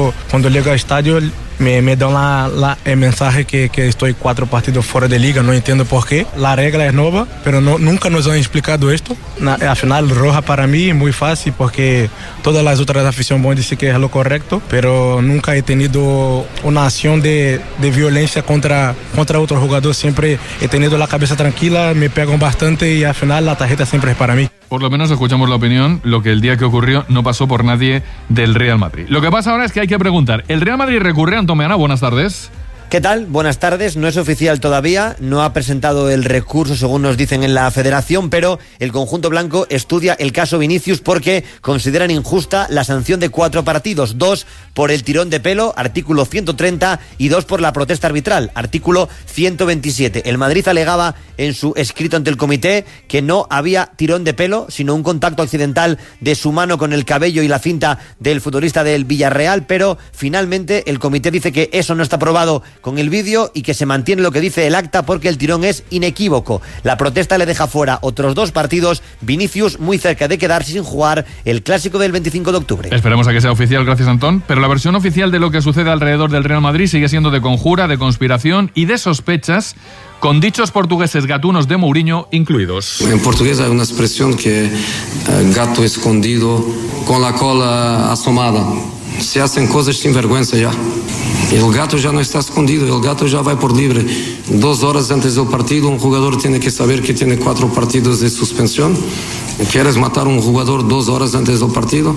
cuando llego al estadio me dan el mensaje que estoy 4 partidos fuera de liga, no entiendo por qué. La regla es nueva, pero nunca nos han explicado esto. Al final, roja para mí es muy fácil porque todas las otras aficiones van a decir que es lo correcto, pero nunca he tenido una acción de violencia contra otro jugador. Siempre he tenido la cabeza tranquila, me pegan bastante y al final la tarjeta siempre es para mí. Por lo menos escuchamos la opinión, lo que el día que ocurrió no pasó por nadie del Real Madrid. Lo que pasa ahora es que hay que preguntar, ¿el Real Madrid recurre? Antón Meana, buenas tardes. ¿Qué tal? Buenas tardes. No es oficial todavía, no ha presentado el recurso según nos dicen en la federación, pero el conjunto blanco estudia el caso Vinicius porque consideran injusta la sanción de 4 partidos, 2 por el tirón de pelo, artículo 130, y 2 por la protesta arbitral, artículo 127. El Madrid alegaba en su escrito ante el comité que no había tirón de pelo, sino un contacto accidental de su mano con el cabello y la cinta del futbolista del Villarreal, pero finalmente el comité dice que eso no está probado con el vídeo y que se mantiene lo que dice el acta porque el tirón es inequívoco. La protesta le deja fuera otros 2 partidos, Vinicius muy cerca de quedarse sin jugar el clásico del 25 de octubre. Esperemos a que sea oficial, gracias Antón, pero la versión oficial de lo que sucede alrededor del Real Madrid sigue siendo de conjura, de conspiración y de sospechas, con dichos portugueses gatunos de Mourinho incluidos. En portugués hay una expresión que gato escondido con la cola asomada. Se hacen cosas sin vergüenza ya. El gato ya no está escondido, el gato ya va por libre. 2 horas antes del partido, un jugador tiene que saber que tiene 4 partidos de suspensión. ¿Quieres matar a un jugador 2 horas antes del partido?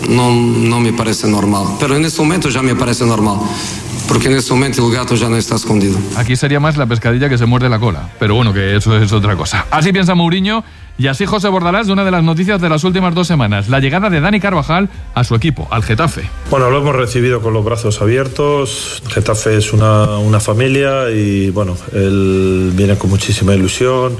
No me parece normal. Pero en este momento ya me parece normal. Porque en este momento el gato ya no está escondido. Aquí sería más la pescadilla que se muerde la cola. Pero bueno, que eso es otra cosa. Así piensa Mourinho. Y así José Bordalás de una de las noticias de las últimas 2 semanas, la llegada de Dani Carvajal a su equipo, al Getafe. Bueno, lo hemos recibido con los brazos abiertos. Getafe es una familia y bueno, él viene con muchísima ilusión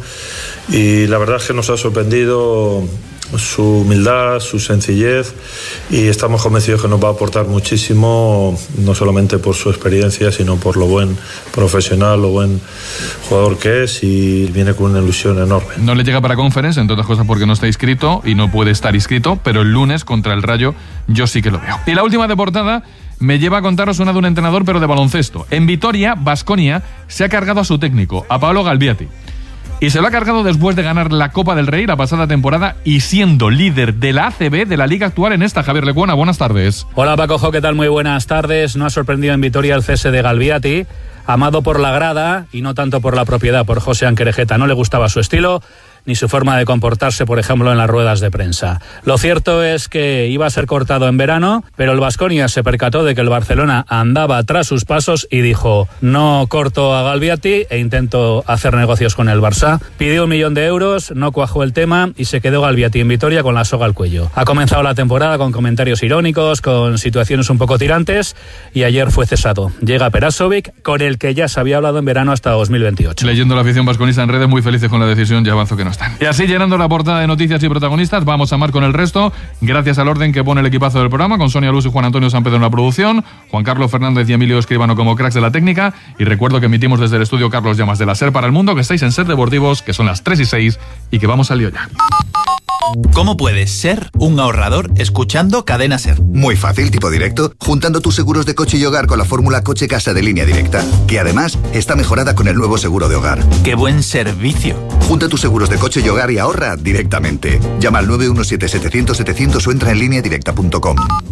y la verdad es que nos ha sorprendido su humildad, su sencillez y estamos convencidos que nos va a aportar muchísimo, no solamente por su experiencia, sino por lo buen profesional, lo buen jugador que es y viene con una ilusión enorme. No le llega para Conference, entre otras cosas porque no está inscrito y no puede estar inscrito, pero el lunes contra el Rayo yo sí que lo veo. Y la última de portada me lleva a contaros una de un entrenador pero de baloncesto. En Vitoria, Baskonia se ha cargado a su técnico, a Paolo Galbiati. Y se lo ha cargado después de ganar la Copa del Rey la pasada temporada y siendo líder de la ACB de la liga actual en esta. Javier Lecuona, buenas tardes. Hola Paco, ¿qué tal? Muy buenas tardes. No ha sorprendido en Vitoria el cese de Galbiati, amado por la grada y no tanto por la propiedad, por José Anquerejeta. No le gustaba su estilo ni su forma de comportarse, por ejemplo, en las ruedas de prensa. Lo cierto es que iba a ser cortado en verano, pero el Baskonia se percató de que el Barcelona andaba tras sus pasos y dijo, no corto a Galbiati e intento hacer negocios con el Barça. Pidió 1 millón de euros, no cuajó el tema y se quedó Galbiati en Vitoria con la soga al cuello. Ha comenzado la temporada con comentarios irónicos, con situaciones un poco tirantes y ayer fue cesado. Llega Perasovic, con el que ya se había hablado en verano hasta 2028. Leyendo la afición vasconista en redes, muy felices con la decisión, ya avanzo que no están. Y así, llenando la portada de noticias y protagonistas, vamos a amar con el resto, gracias al orden que pone el equipazo del programa, con Sonia Luz y Juan Antonio San Pedro en la producción, Juan Carlos Fernández y Emilio Escribano como cracks de la técnica, y recuerdo que emitimos desde el estudio Carlos Llamas de la SER para el mundo, que estáis en SER Deportivos, que son las 3:06 y que vamos al lío ya. ¿Cómo puedes ser un ahorrador escuchando Cadena SER? Muy fácil, tipo directo, juntando tus seguros de coche y hogar con la fórmula Coche Casa de Línea Directa, que además está mejorada con el nuevo seguro de hogar. ¡Qué buen servicio! Junta tus seguros de coche y hogar y ahorra directamente. Llama al 917-700-700 o entra en lineadirecta.com.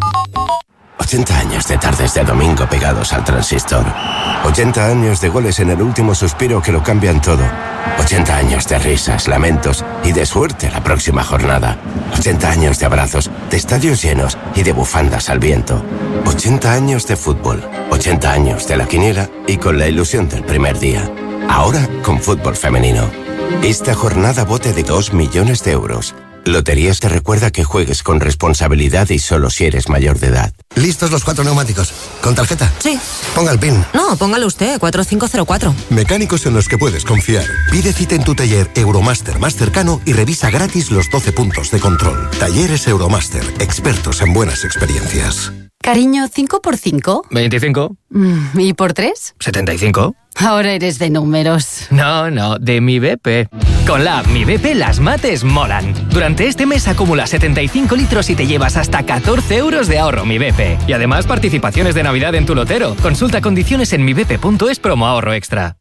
80 años de tardes de domingo pegados al transistor. 80 años de goles en el último suspiro que lo cambian todo. 80 años de risas, lamentos y de suerte la próxima jornada. 80 años de abrazos, de estadios llenos y de bufandas al viento. 80 años de fútbol. 80 años de la quiniela y con la ilusión del primer día. Ahora con fútbol femenino. Esta jornada bote de 2 millones de euros. Loterías te recuerda que juegues con responsabilidad y solo si eres mayor de edad. ¿Listos los 4 neumáticos? ¿Con tarjeta? Sí. Ponga el PIN. No, póngalo usted, 4504. Mecánicos en los que puedes confiar. Pide cita en tu taller Euromaster más cercano y revisa gratis los 12 puntos de control. Talleres Euromaster, expertos en buenas experiencias. Cariño, ¿5 por 5? 25. ¿Y por 3? 75. Ahora eres de números. No, de Mi BP. Con la app Mi BP las mates molan. Durante este mes acumula 75 litros y te llevas hasta 14 euros de ahorro Mi BP. Y además participaciones de Navidad en tu lotero. Consulta condiciones en mibp.es promo ahorro extra.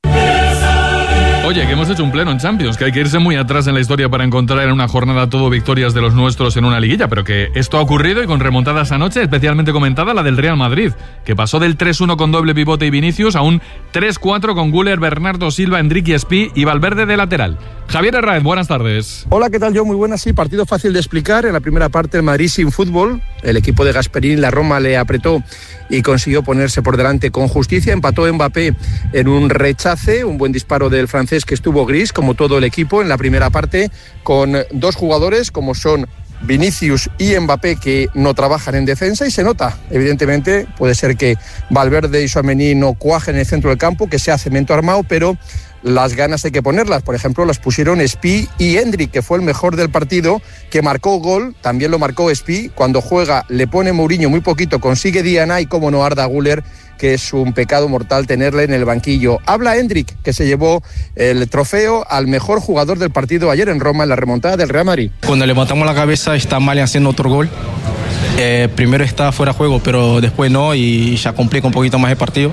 Oye, que hemos hecho un pleno en Champions, que hay que irse muy atrás en la historia para encontrar en una jornada todo victorias de los nuestros en una liguilla, pero que esto ha ocurrido y con remontadas anoche, especialmente comentada la del Real Madrid, que pasó del 3-1 con doble pivote y Vinicius a un 3-4 con Güler, Bernardo Silva, Enrique Espí y Valverde de lateral. Javier Herráez, buenas tardes. Hola, ¿qué tal? Yo muy buenas, sí, partido fácil de explicar. En la primera parte el Madrid sin fútbol, el equipo de Gasperini, la Roma le apretó y consiguió ponerse por delante con justicia. Empató Mbappé en un rechace, un buen disparo del francés que estuvo gris, como todo el equipo en la primera parte, con dos jugadores como son Vinicius y Mbappé que no trabajan en defensa y se nota, evidentemente, puede ser que Valverde y Tchouaméni no cuajen en el centro del campo, que sea cemento armado, pero las ganas hay que ponerlas. Por ejemplo, las pusieron Espí y Endrick, que fue el mejor del partido, que marcó gol, también lo marcó Espí. Cuando juega le pone Mourinho muy poquito, consigue Diana y como no Arda Güler, que es un pecado mortal tenerle en el banquillo. Habla Endrick, que se llevó el trofeo al mejor jugador del partido ayer en Roma en la remontada del Real Madrid. Cuando levantamos la cabeza está Mali haciendo otro gol. Primero está fuera de juego, pero después no y ya complica un poquito más el partido.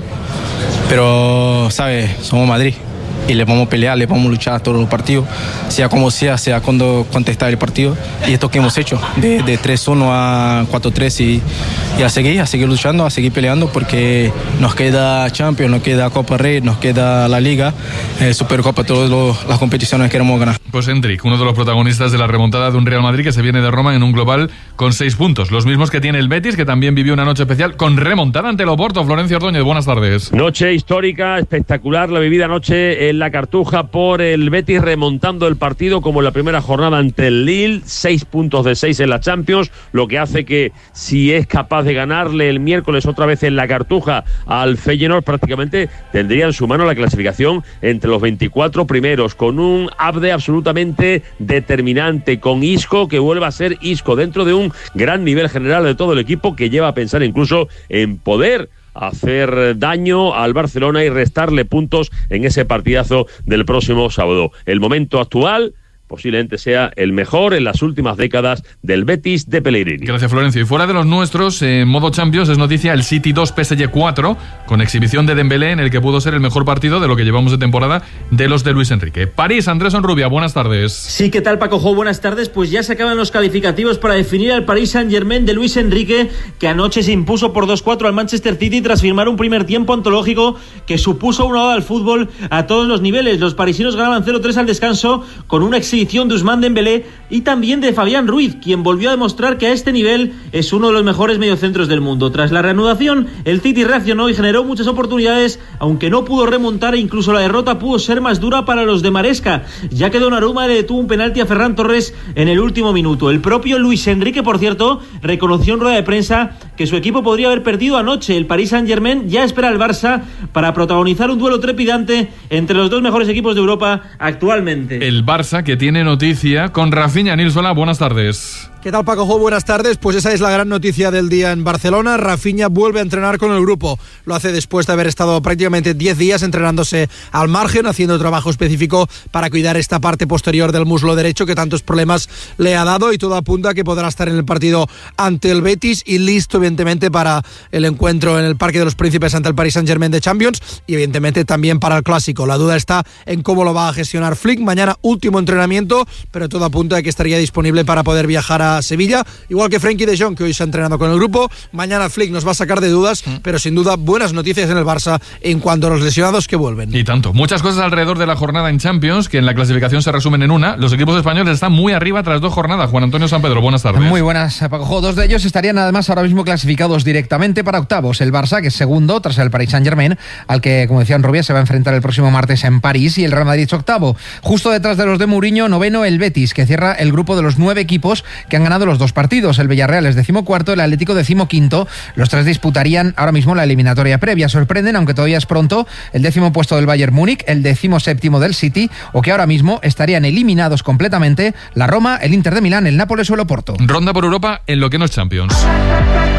Pero, ¿sabes? Somos Madrid. Y le vamos a pelear, le vamos a luchar todos los partidos, sea como sea cuando contestar el partido. Y esto que hemos hecho, de 3-1 a 4-3 y a seguir luchando, a seguir peleando, porque nos queda Champions, nos queda Copa Rey, nos queda la Liga, Supercopa, todas las competiciones que queremos ganar. Pues Endrick, uno de los protagonistas de la remontada de un Real Madrid que se viene de Roma en un global con 6 puntos, los mismos que tiene el Betis, que también vivió una noche especial con remontada ante el Oporto. Florencio Ordóñez, buenas tardes. Noche histórica, espectacular la vivida anoche en la Cartuja por el Betis, remontando el partido como en la primera jornada ante el Lille, 6 puntos de 6 en la Champions, lo que hace que si es capaz de ganarle el miércoles otra vez en la Cartuja al Feyenoord, prácticamente tendría en su mano la clasificación entre los 24 primeros, con un Abde absolutamente determinante, con Isco que vuelve a ser Isco dentro de un gran nivel general de todo el equipo, que lleva a pensar incluso en poder hacer daño al Barcelona y restarle puntos en ese partidazo del próximo sábado. El momento actual posiblemente sea el mejor en las últimas décadas del Betis de Pellegrini. Gracias, Florencio. Y fuera de los nuestros, en modo Champions es noticia el City 2 PSG 4, con exhibición de Dembélé en el que pudo ser el mejor partido de lo que llevamos de temporada de los de Luis Enrique. París, Andrés Onrubia, buenas tardes. Sí, ¿qué tal, Paco Jo? Buenas tardes. Pues ya se acaban los calificativos para definir al Paris Saint-Germain de Luis Enrique, que anoche se impuso por 2-4 al Manchester City tras firmar un primer tiempo antológico que supuso una oda al fútbol a todos los niveles. Los parisinos ganaban 0-3 al descanso con una exhibición de Ousmane Dembélé y también de Fabián Ruiz, quien volvió a demostrar que a este nivel es uno de los mejores mediocentros del mundo. Tras la reanudación, el City reaccionó y generó muchas oportunidades, aunque no pudo remontar e incluso la derrota pudo ser más dura para los de Maresca, ya que Donnarumma le detuvo un penalti a Ferran Torres en el último minuto. El propio Luis Enrique, por cierto, reconoció en rueda de prensa que su equipo podría haber perdido anoche. El Paris Saint-Germain ya espera al Barça para protagonizar un duelo trepidante entre los dos mejores equipos de Europa actualmente. El Barça, que tiene noticia con Rafinha. Nilsola, buenas tardes. ¿Qué tal, Paco Jo? Buenas tardes. Pues esa es la gran noticia del día en Barcelona. Rafinha vuelve a entrenar con el grupo. Lo hace después de haber estado prácticamente 10 días entrenándose al margen, haciendo trabajo específico para cuidar esta parte posterior del muslo derecho que tantos problemas le ha dado, y todo apunta a que podrá estar en el partido ante el Betis y listo, evidentemente, para el encuentro en el Parque de los Príncipes ante el Paris Saint-Germain de Champions y, evidentemente, también para el Clásico. La duda está en cómo lo va a gestionar Flick. Mañana último entrenamiento, pero todo apunta a que estaría disponible para poder viajar a Sevilla, igual que Frenkie de Jong, que hoy se ha entrenado con el grupo. Mañana Flick nos va a sacar de dudas, pero sin duda buenas noticias en el Barça en cuanto a los lesionados que vuelven. Y tanto. Muchas cosas alrededor de la jornada en Champions, que en la clasificación se resumen en una. Los equipos españoles están muy arriba tras 2 jornadas. Juan Antonio Sampedro, buenas tardes. Muy buenas, Paco Jo. 2 de ellos estarían además ahora mismo clasificados directamente para octavos. El Barça, que es segundo tras el Paris Saint-Germain, al que, como decía Rubia, se va a enfrentar el próximo martes en París, y el Real Madrid octavo. Justo detrás de los de Mourinho, noveno el Betis, que cierra el grupo de los 9 equipos que han ganado los 2 partidos. El Villarreal es 14º, el Atlético 15º. Los 3 disputarían ahora mismo la eliminatoria previa. Sorprenden, aunque todavía es pronto, el 10º puesto del Bayern Múnich, el 17º del City, o que ahora mismo estarían eliminados completamente la Roma, el Inter de Milán, el Nápoles o el Oporto. Ronda por Europa en lo que no es Champions.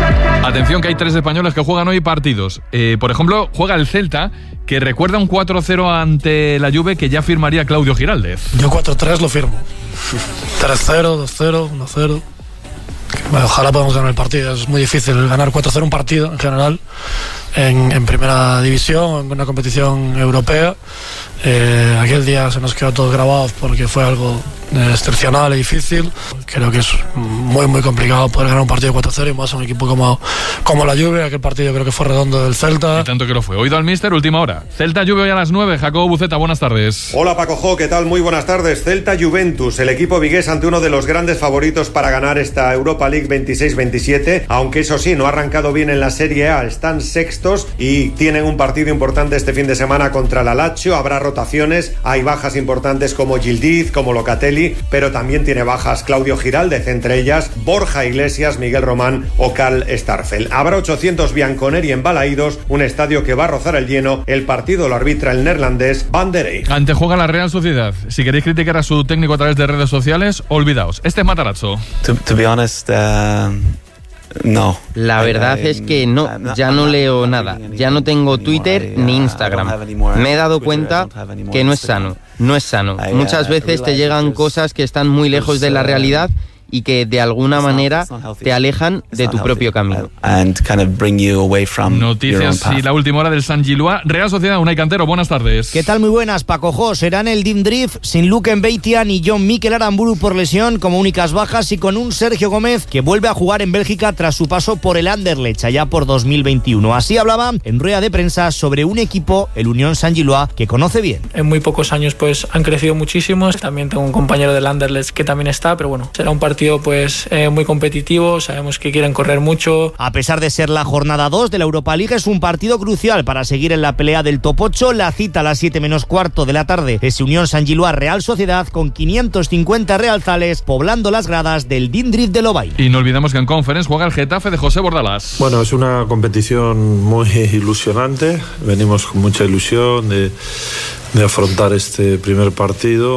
Atención que hay 3 españoles que juegan hoy partidos. Por ejemplo, juega el Celta, que recuerda un 4-0 ante la Juve que ya firmaría Claudio Giraldez. Yo 4-3 lo firmo. 3-0, 2-0, 1-0. Ojalá podamos ganar el partido. Es muy difícil ganar 4-0 un partido en general en primera división, en una competición europea. Aquel día se nos quedó todos grabados porque fue algo excepcional y difícil. Creo que es muy muy complicado poder ganar un partido 4-0 y más a un equipo como la Juve. Aquel partido creo que fue redondo del Celta. Y tanto que lo fue. Oído al míster, última hora. Celta-Juve hoy a las 9. Jacobo Buceta, buenas tardes. Hola Paco Jo, ¿qué tal? Muy buenas tardes. Celta-Juventus, el equipo vigués ante uno de los grandes favoritos para ganar esta Europa League 26-27, aunque eso sí, no ha arrancado bien en la Serie A, están sextos y tienen un partido importante este fin de semana contra la Lazio. Habrá rotaciones, hay bajas importantes como Yildiz, como Locatelli, pero también tiene bajas Claudio Giraldez, entre ellas Borja Iglesias, Miguel Román o Karl Starfelt. Habrá 800 bianconeri en Balaídos, un estadio que va a rozar el lleno. El partido lo arbitra el neerlandés Van der Eyck. Antejuega la Real Sociedad. Si queréis criticar a su técnico a través de redes sociales, olvidaos. Este es Matarazzo. To be honest, no. La verdad es que no, ya no leo nada. Ya no tengo Twitter ni Instagram. Me he dado cuenta que no es sano. No es sano. Muchas veces te llegan cosas que están muy lejos de la realidad y que de alguna manera te alejan de tu propio camino. Noticias y la última hora del San Gilois. Real Sociedad, Unai Cantero, buenas tardes. ¿Qué tal? Muy buenas, Paco Jo. Serán el Dim Drift sin Luke Mbeitia ni John Mikel Aramburu por lesión como únicas bajas y con un Sergio Gómez que vuelve a jugar en Bélgica tras su paso por el Anderlecht allá por 2021. Así hablaba en rueda de prensa sobre un equipo, el Unión San Gilois, que conoce bien. En muy pocos años pues han crecido muchísimo. También tengo un compañero del Anderlecht que también está, pero bueno, será un partido pues muy competitivo, sabemos que quieren correr mucho. A pesar de ser la jornada 2 de la Europa League, es un partido crucial para seguir en la pelea del top 8. La cita a las 7 menos cuarto de la tarde es Unión San Gilois Real Sociedad con 550 realzales poblando las gradas del Dindrift de Lovaina. Y no olvidemos que en Conference juega el Getafe de José Bordalás. Bueno, es una competición muy ilusionante. Venimos con mucha ilusión de afrontar este primer partido.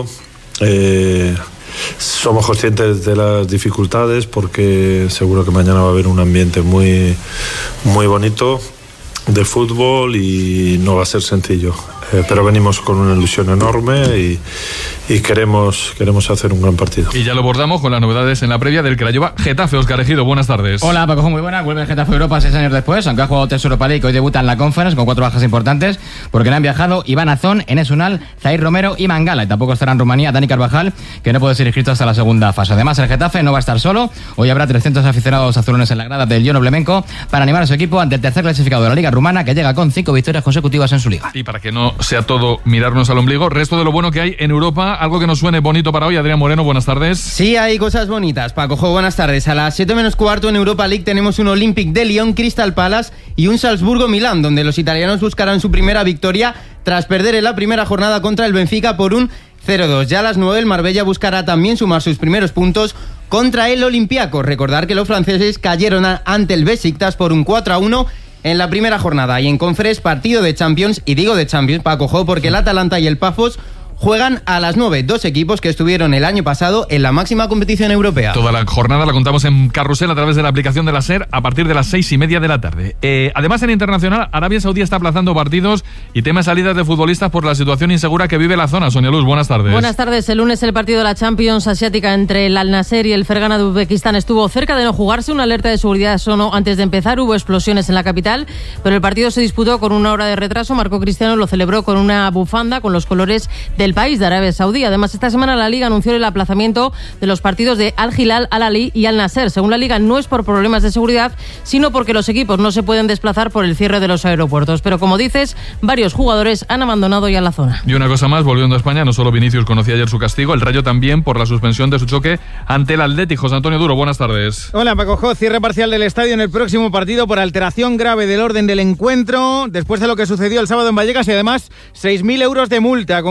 Somos conscientes de las dificultades porque seguro que mañana va a haber un ambiente muy, muy bonito de fútbol y no va a ser sencillo. Pero venimos con una ilusión enorme y queremos hacer un gran partido. Y ya lo abordamos con las novedades en la previa del que la lleva Getafe. Óscar Ejido, buenas tardes. Hola Paco, muy buena. Vuelve el Getafe a Europa 6 años después, aunque ha jugado 3 Europa League. Hoy debuta en la Conference con 4 bajas importantes porque no han viajado Iván Azón, Enes Unal, Zair Romero y Mangala. Y tampoco estará en Rumanía Dani Carvajal, que no puede ser inscrito hasta la segunda fase. Además, el Getafe no va a estar solo. Hoy habrá 300 aficionados azulones en la grada del Jono Blemenko para animar a su equipo ante el tercer clasificado de la Liga Rumana, que llega con 5 victorias consecutivas en su liga. Y para que no sea todo mirarnos al ombligo, resto de lo bueno que hay en Europa, algo que nos suene bonito para hoy. Adrián Moreno, buenas tardes. Sí, hay cosas bonitas, Paco Jo, buenas tardes. A las 7 menos cuarto en Europa League tenemos un Olympique de Lyon, Crystal Palace y un Salzburgo-Milán, donde los italianos buscarán su primera victoria tras perder en la primera jornada contra el Benfica por un 0-2. Ya a las 9 el Marbella buscará también sumar sus primeros puntos contra el Olympiacos. Recordar que los franceses cayeron ante el Besiktas por un 4-1 en la primera jornada. Y en Conference, partido de Champions, y digo de Champions, Paco Jo, porque el Atalanta y el Pafos juegan a las 9, 2 equipos que estuvieron el año pasado en la máxima competición europea. Toda la jornada la contamos en Carrusel a través de la aplicación de la SER a partir de las 6:30 de la tarde. Además, en internacional, Arabia Saudí está aplazando partidos y teme salidas de futbolistas por la situación insegura que vive la zona. Sonia Luz, buenas tardes. Buenas tardes. El lunes el partido de la Champions asiática entre el Al Nassr y el Fergana de Uzbekistán estuvo cerca de no jugarse. Una alerta de seguridad sonó antes de empezar. Hubo explosiones en la capital, pero el partido se disputó con una hora de retraso. Marco Cristiano lo celebró con una bufanda con los colores del país de Arabia Saudí. Además, esta semana la Liga anunció el aplazamiento de los partidos de Al Hilal, Al Ahly y Al Nassr. Según la Liga, no es por problemas de seguridad, sino porque los equipos no se pueden desplazar por el cierre de los aeropuertos. Pero como dices, varios jugadores han abandonado ya la zona. Y una cosa más, volviendo a España, no solo Vinicius conocía ayer su castigo, el Rayo también por la suspensión de su choque ante el Athletic. José Antonio Duro, buenas tardes. Hola Paco Jo, cierre parcial del estadio en el próximo partido por alteración grave del orden del encuentro, después de lo que sucedió el sábado en Vallecas y además 6.000 euros de multa con clausura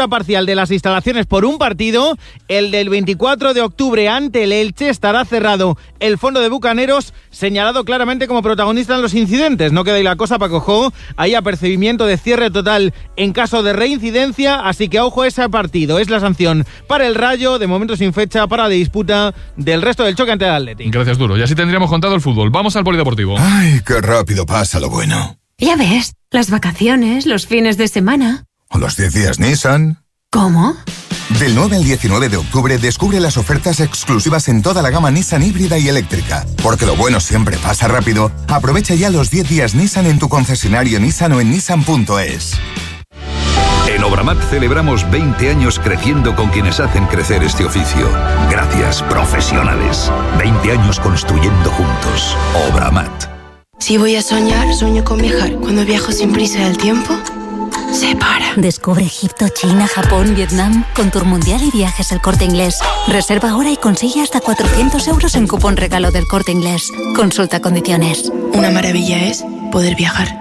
apertura parcial de las instalaciones por un partido. El del 24 de octubre ante el Elche estará cerrado. El fondo de Bucaneros señalado claramente como protagonista en los incidentes. No queda ahí la cosa, Paco Jo. Hay apercibimiento de cierre total en caso de reincidencia, así que ojo a ese partido. Es la sanción para el Rayo, de momento sin fecha para la disputa del resto del choque ante el Athletic. Gracias, Duro. Y así tendríamos contado el fútbol. Vamos al polideportivo. Ay, qué rápido pasa lo bueno. Ya ves, las vacaciones, los fines de semana. ¿O los 10 días Nissan? ¿Cómo? Del 9 al 19 de octubre descubre las ofertas exclusivas en toda la gama Nissan híbrida y eléctrica. Porque lo bueno siempre pasa rápido. Aprovecha ya los 10 días Nissan en tu concesionario Nissan o en nissan.es. En Obramat celebramos 20 años creciendo con quienes hacen crecer este oficio. Gracias, profesionales. 20 años construyendo juntos. Obramat. Si voy a soñar, sueño con viajar. Cuando viajo sin prisa del tiempo, se para. Descubre Egipto, China, Japón, Vietnam con Tour Mundial y Viajes El Corte Inglés. Reserva ahora y consigue hasta 400 euros en cupón regalo del Corte Inglés. Consulta condiciones. Una maravilla es poder viajar.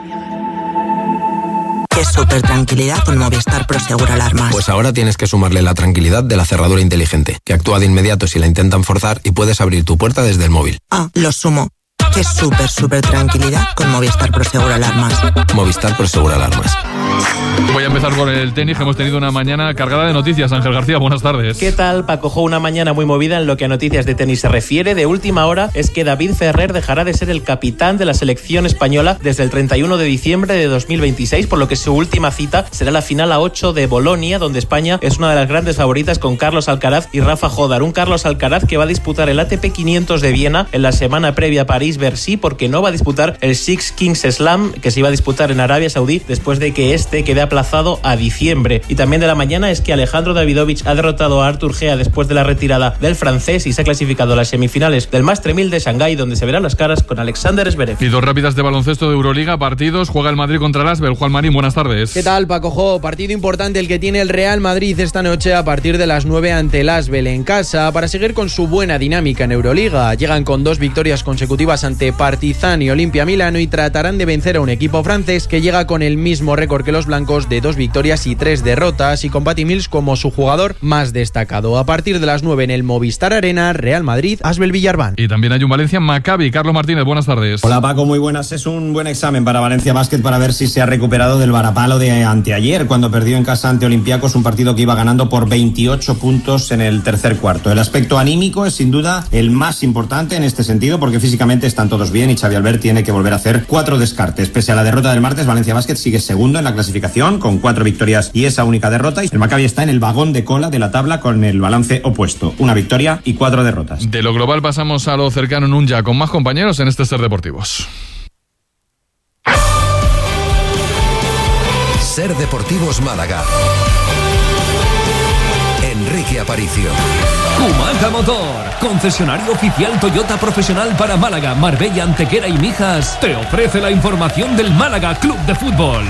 Es súper tranquilidad con Movistar Prosegur Alarmas. Pues ahora tienes que sumarle la tranquilidad de la cerradura inteligente, que actúa de inmediato si la intentan forzar y puedes abrir tu puerta desde el móvil. Ah, lo sumo. Que súper tranquilidad con Movistar Prosegur Alarmas. Movistar Prosegur Alarmas. Voy a empezar por el tenis, que hemos tenido una mañana cargada de noticias. Ángel García, buenas tardes. ¿Qué tal, Paco Jo? Una mañana muy movida en lo que a noticias de tenis se refiere. De última hora es que David Ferrer dejará de ser el capitán de la selección española desde el 31 de diciembre de 2026, por lo que su última cita será la final A8 de Bolonia, donde España es una de las grandes favoritas con Carlos Alcaraz y Rafa Jodar. Un Carlos Alcaraz que va a disputar el ATP 500 de Viena en la semana previa a París-Bercy, porque no va a disputar el Six Kings Slam, que se iba a disputar en Arabia Saudí, después de que este quede aplazado a diciembre. Y también de la mañana es que Alejandro Davidovich ha derrotado a Artur Gea después de la retirada del francés y se ha clasificado a las semifinales del Master 1000 de Shanghái, donde se verán las caras con Alexander Zverev. Y dos rápidas de baloncesto de Euroliga, partidos. Juega el Madrid contra el Asbel. Juan Marín, buenas tardes. ¿Qué tal, Paco Jo? Partido importante el que tiene el Real Madrid esta noche a partir de las 9 ante el Asbel en casa para seguir con su buena dinámica en Euroliga. Llegan con 2 victorias consecutivas ante Partizan y Olimpia Milano y tratarán de vencer a un equipo francés que llega con el mismo récord que los blancos de 2 victorias y 3 derrotas, y con Patty Mills como su jugador más destacado. A partir de las 9 en el Movistar Arena, Real Madrid, Asbel Villarban. Y también hay un Valencia Maccabi. Carlos Martínez, buenas tardes. Hola Paco, muy buenas. Es un buen examen para Valencia Basket para ver si se ha recuperado del varapalo de anteayer, cuando perdió en casa ante Olympiacos, un partido que iba ganando por 28 puntos en el tercer cuarto. El aspecto anímico es sin duda el más importante en este sentido, porque físicamente están todos bien y Xavi Albert tiene que volver a hacer 4 descartes. Pese a la derrota del martes, Valencia Basket sigue segundo en la clasificación con 4 victorias y esa única derrota, y el Maccabi está en el vagón de cola de la tabla con el balance opuesto, 1 victoria y 4 derrotas. De lo global pasamos a lo cercano en un ya con más compañeros en este Ser Deportivos. Ser Deportivos Málaga. Enrique Aparicio. Kumaca Motor, concesionario oficial Toyota profesional para Málaga, Marbella, Antequera y Mijas, te ofrece la información del Málaga Club de Fútbol.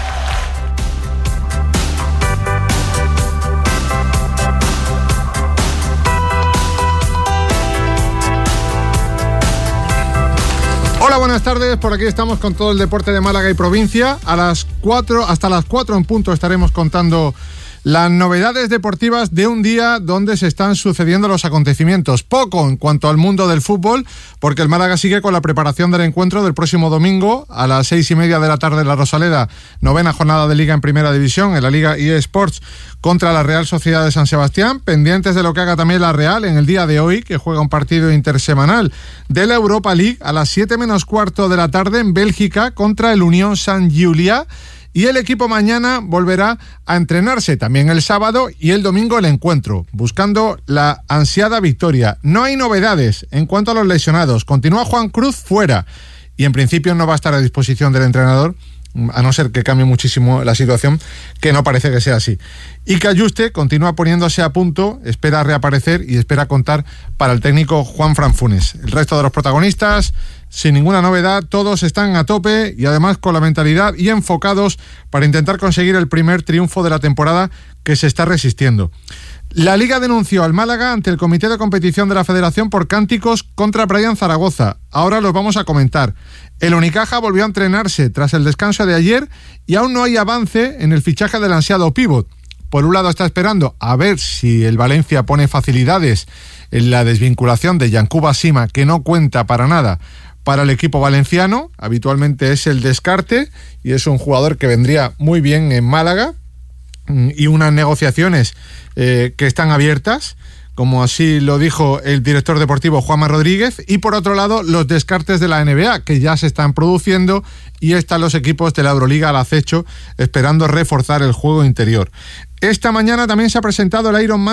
Hola, buenas tardes. Por aquí estamos con todo el deporte de Málaga y provincia. Hasta las 4 en punto estaremos contando las novedades deportivas de un día donde se están sucediendo los acontecimientos. Poco en cuanto al mundo del fútbol, porque el Málaga sigue con la preparación del encuentro del próximo domingo a las 6:30 de la tarde en la Rosaleda. 9ª jornada de Liga en Primera División, en la Liga eSports, contra la Real Sociedad de San Sebastián. Pendientes de lo que haga también la Real en el día de hoy, que juega un partido intersemanal de la Europa League a las 7:15 de la tarde en Bélgica contra el Unión Saint-Gilloise. Y el equipo mañana volverá a entrenarse, también el sábado y el domingo el encuentro, buscando la ansiada victoria. No hay novedades en cuanto a los lesionados. Continúa Juan Cruz fuera y en principio no va a estar a disposición del entrenador, a no ser que cambie muchísimo la situación, que no parece que sea así. Y que Ayuste continúa poniéndose a punto, espera reaparecer y espera contar para el técnico Juanfran Funes. El resto de los protagonistas, sin ninguna novedad, todos están a tope y además con la mentalidad y enfocados para intentar conseguir el primer triunfo de la temporada, que se está resistiendo. La Liga denunció al Málaga ante el Comité de Competición de la Federación por cánticos contra Brian Zaragoza. Ahora los vamos a comentar. El Unicaja volvió a entrenarse tras el descanso de ayer y aún no hay avance en el fichaje del ansiado pívot. por un lado está esperando a ver si el Valencia pone facilidades en la desvinculación de Yankuba Sima, que no cuenta para nada para el equipo valenciano, habitualmente es el descarte y es un jugador que vendría muy bien en Málaga, y unas negociaciones que están abiertas, como así lo dijo el director deportivo Juanma Rodríguez, y por otro lado los descartes de la NBA que ya se están produciendo y están los equipos de la Euroliga al acecho esperando reforzar el juego interior. Esta mañana también se ha presentado el Ironman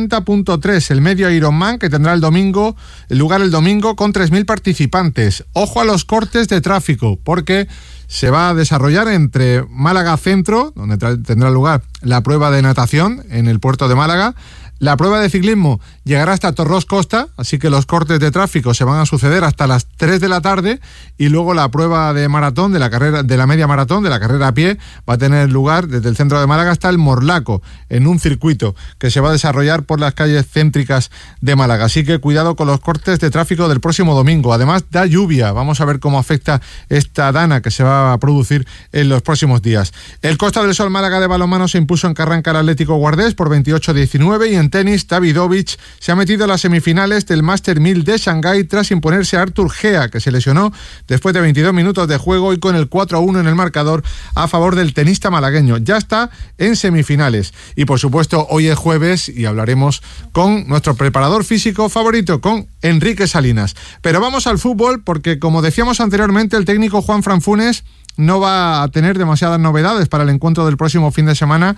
70.3, el medio Ironman que tendrá el lugar el domingo con 3.000 participantes. Ojo a los cortes de tráfico, porque se va a desarrollar entre Málaga Centro, donde tendrá lugar la prueba de natación en el puerto de Málaga. La prueba de ciclismo llegará hasta Torros Costa, así que los cortes de tráfico se van a suceder hasta las 3 de la tarde, y luego la prueba de maratón, de la media maratón, de la carrera a pie, va a tener lugar desde el centro de Málaga hasta el Morlaco, en un circuito que se va a desarrollar por las calles céntricas de Málaga. Así que cuidado con los cortes de tráfico del próximo domingo. Además, da lluvia. Vamos a ver cómo afecta esta dana que se va a producir en los próximos días. El Costa del Sol Málaga de balonmano se impuso en Carranca al Atlético Guardés por 28-19, y en tenis, Davidovich se ha metido a las semifinales del Master 1000 de Shanghái tras imponerse a Artur Gea, que se lesionó después de 22 minutos de juego, y con el 4-1 en el marcador a favor del tenista malagueño. Ya está en semifinales. Y por supuesto, hoy es jueves y hablaremos con nuestro preparador físico favorito, con Enrique Salinas. Pero vamos al fútbol, porque como decíamos anteriormente, el técnico Juanfran Funes no va a tener demasiadas novedades para el encuentro del próximo fin de semana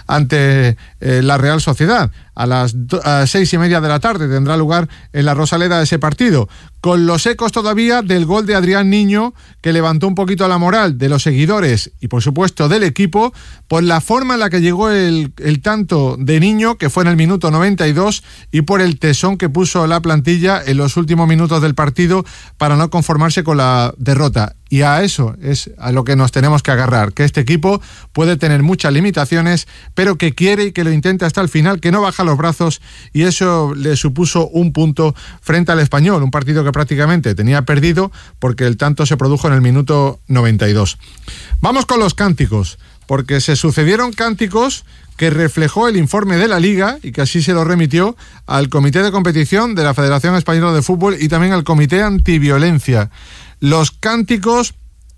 ante la Real Sociedad. A las 6:30 de la tarde tendrá lugar en la Rosaleda ese partido, con los ecos todavía del gol de Adrián Niño, que levantó un poquito la moral de los seguidores y por supuesto del equipo, por la forma en la que llegó el tanto de Niño, que fue en el minuto 92, y por el tesón que puso la plantilla en los últimos minutos del partido para no conformarse con la derrota. Y a eso es a lo que nos tenemos que agarrar, que este equipo puede tener muchas limitaciones, pero que quiere y que lo intenta hasta el final, que no baja los brazos, y eso le supuso un punto frente al Español, un partido que prácticamente tenía perdido porque el tanto se produjo en el minuto 92. Vamos con los cánticos, porque se sucedieron cánticos que reflejó el informe de la Liga y que así se lo remitió al Comité de Competición de la Federación Española de Fútbol y también al Comité Antiviolencia. Los cánticos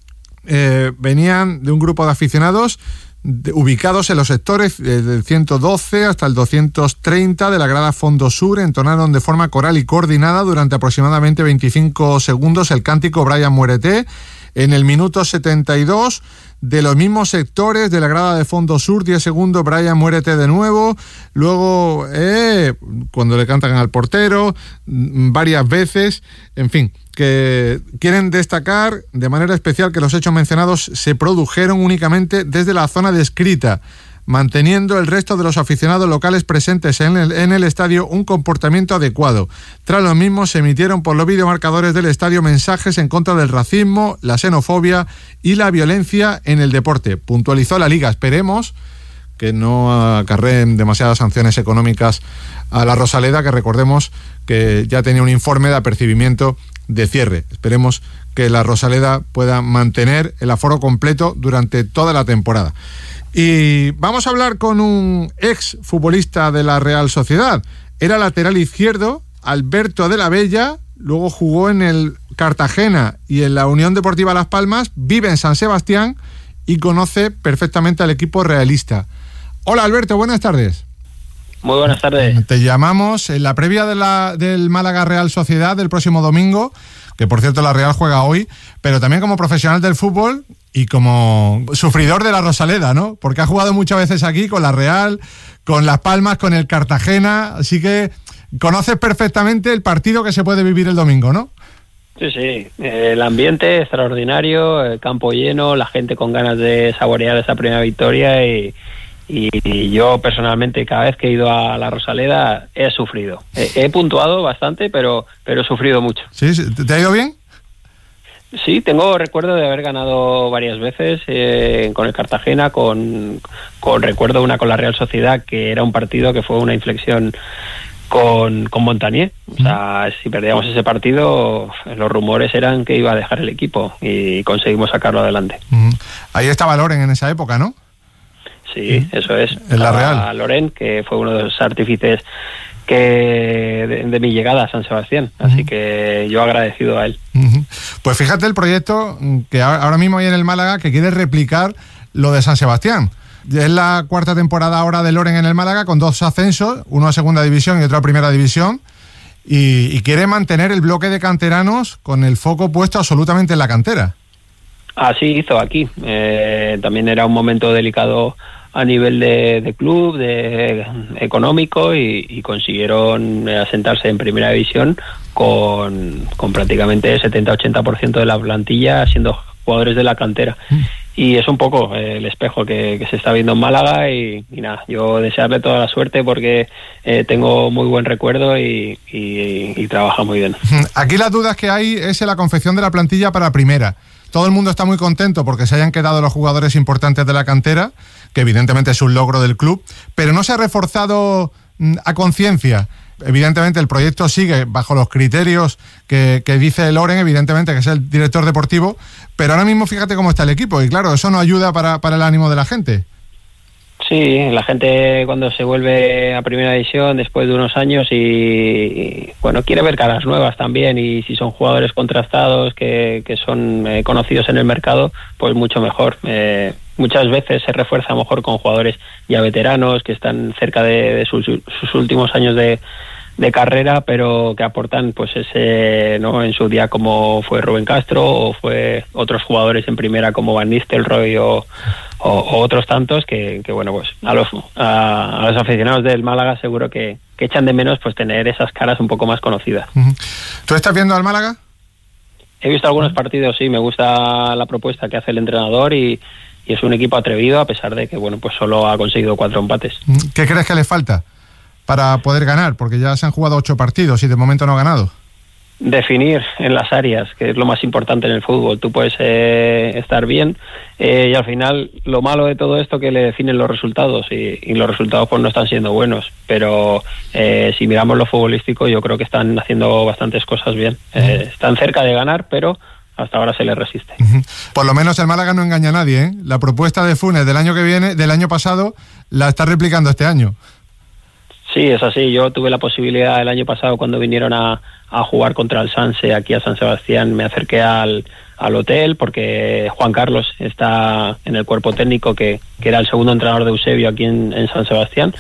venían de un grupo de aficionados ubicados en los sectores del 112 hasta el 230 de la grada Fondo Sur. Entonaron de forma coral y coordinada durante aproximadamente 25 segundos el cántico Brian Muérete. En el minuto 72, de los mismos sectores de la grada de Fondo Sur, 10 segundos, Brian Muérete de nuevo. Luego, cuando le cantan al portero, varias veces, en fin, que quieren destacar de manera especial que los hechos mencionados se produjeron únicamente desde la zona descrita, manteniendo el resto de los aficionados locales presentes en el estadio un comportamiento adecuado. Tras los mismos se emitieron por los videomarcadores del estadio mensajes en contra del racismo, la xenofobia y la violencia en el deporte. Puntualizó la Liga. Esperemos que no acarreen demasiadas sanciones económicas a la Rosaleda, que recordemos que ya tenía un informe de apercibimiento de cierre. Esperemos que la Rosaleda pueda mantener el aforo completo durante toda la temporada. Y vamos a hablar con un ex futbolista de la Real Sociedad. Era lateral izquierdo, Alberto de la Bella, luego jugó en el Cartagena y en la Unión Deportiva Las Palmas, vive en San Sebastián y conoce perfectamente al equipo realista. Hola Alberto, buenas tardes. Muy buenas tardes. Te llamamos en la previa del Málaga Real Sociedad del próximo domingo, que por cierto la Real juega hoy, pero también como profesional del fútbol y como sufridor de la Rosaleda, ¿no? Porque ha jugado muchas veces aquí con la Real, con Las Palmas, con el Cartagena, así que conoces perfectamente el partido que se puede vivir el domingo, ¿no? Sí, el ambiente extraordinario, el campo lleno, la gente con ganas de saborear esa primera victoria y yo personalmente cada vez que he ido a la Rosaleda he sufrido. He puntuado bastante, pero he sufrido mucho. ¿Sí? ¿Te ha ido bien? Sí, tengo recuerdo de haber ganado varias veces con el Cartagena, con recuerdo una con la Real Sociedad, que era un partido que fue una inflexión con Montanier. O sea, si perdíamos ese partido, los rumores eran que iba a dejar el equipo y conseguimos sacarlo adelante. Ahí estaba Loren en esa época, ¿no? Sí, eso es. En la Real. Loren, que fue uno de los artífices de mi llegada a San Sebastián, así que yo agradecido a él. Pues fíjate el proyecto que ahora mismo hay en el Málaga, que quiere replicar lo de San Sebastián. Es la cuarta temporada ahora de Loren en el Málaga, con 2 ascensos, uno a segunda división y otro a primera división, y quiere mantener el bloque de canteranos con el foco puesto absolutamente en la cantera. Así hizo aquí. También era un momento delicado a nivel de club, económico, y consiguieron asentarse en primera división con prácticamente 70-80% de la plantilla siendo jugadores de la cantera. Y es un poco el espejo que se está viendo en Málaga, y nada, yo desearle toda la suerte porque tengo muy buen recuerdo y trabaja muy bien. Aquí las dudas que hay es en la confección de la plantilla para primera. Todo el mundo está muy contento porque se hayan quedado los jugadores importantes de la cantera, que evidentemente es un logro del club, pero no se ha reforzado a conciencia. Evidentemente el proyecto sigue bajo los criterios que dice Loren, evidentemente, que es el director deportivo, pero ahora mismo fíjate cómo está el equipo, y claro, eso no ayuda para el ánimo de la gente. Sí, la gente cuando se vuelve a primera división después de unos años y bueno, quiere ver caras nuevas también, y si son jugadores contrastados que son conocidos en el mercado, pues mucho mejor. Muchas veces se refuerza a lo mejor con jugadores ya veteranos que están cerca de sus últimos años de carrera, pero que aportan pues ese, ¿no?, en su día, como fue Rubén Castro o fue otros jugadores en primera como Van Nistelrooy o otros tantos que bueno, pues a los aficionados del Málaga seguro que echan de menos pues tener esas caras un poco más conocidas. ¿Tú estás viendo al Málaga? He visto algunos partidos, sí, me gusta la propuesta que hace el entrenador y es un equipo atrevido, a pesar de que bueno, pues solo ha conseguido 4 empates. ¿Qué crees que le falta para poder ganar? Porque ya se han jugado 8 partidos y de momento no ha ganado. Definir en las áreas, que es lo más importante en el fútbol. Tú puedes estar bien y al final lo malo de todo esto que le definen los resultados, y los resultados pues no están siendo buenos, pero si miramos lo futbolístico, yo creo que están haciendo bastantes cosas bien. Están cerca de ganar, pero hasta ahora se les resiste. Por lo menos el Málaga no engaña a nadie, ¿eh? La propuesta de Funes del año pasado, la está replicando este año. Sí, es así. Yo tuve la posibilidad el año pasado, cuando vinieron a jugar contra el Sanse aquí a San Sebastián, me acerqué al hotel porque Juan Carlos está en el cuerpo técnico, que era el segundo entrenador de Eusebio aquí en San Sebastián.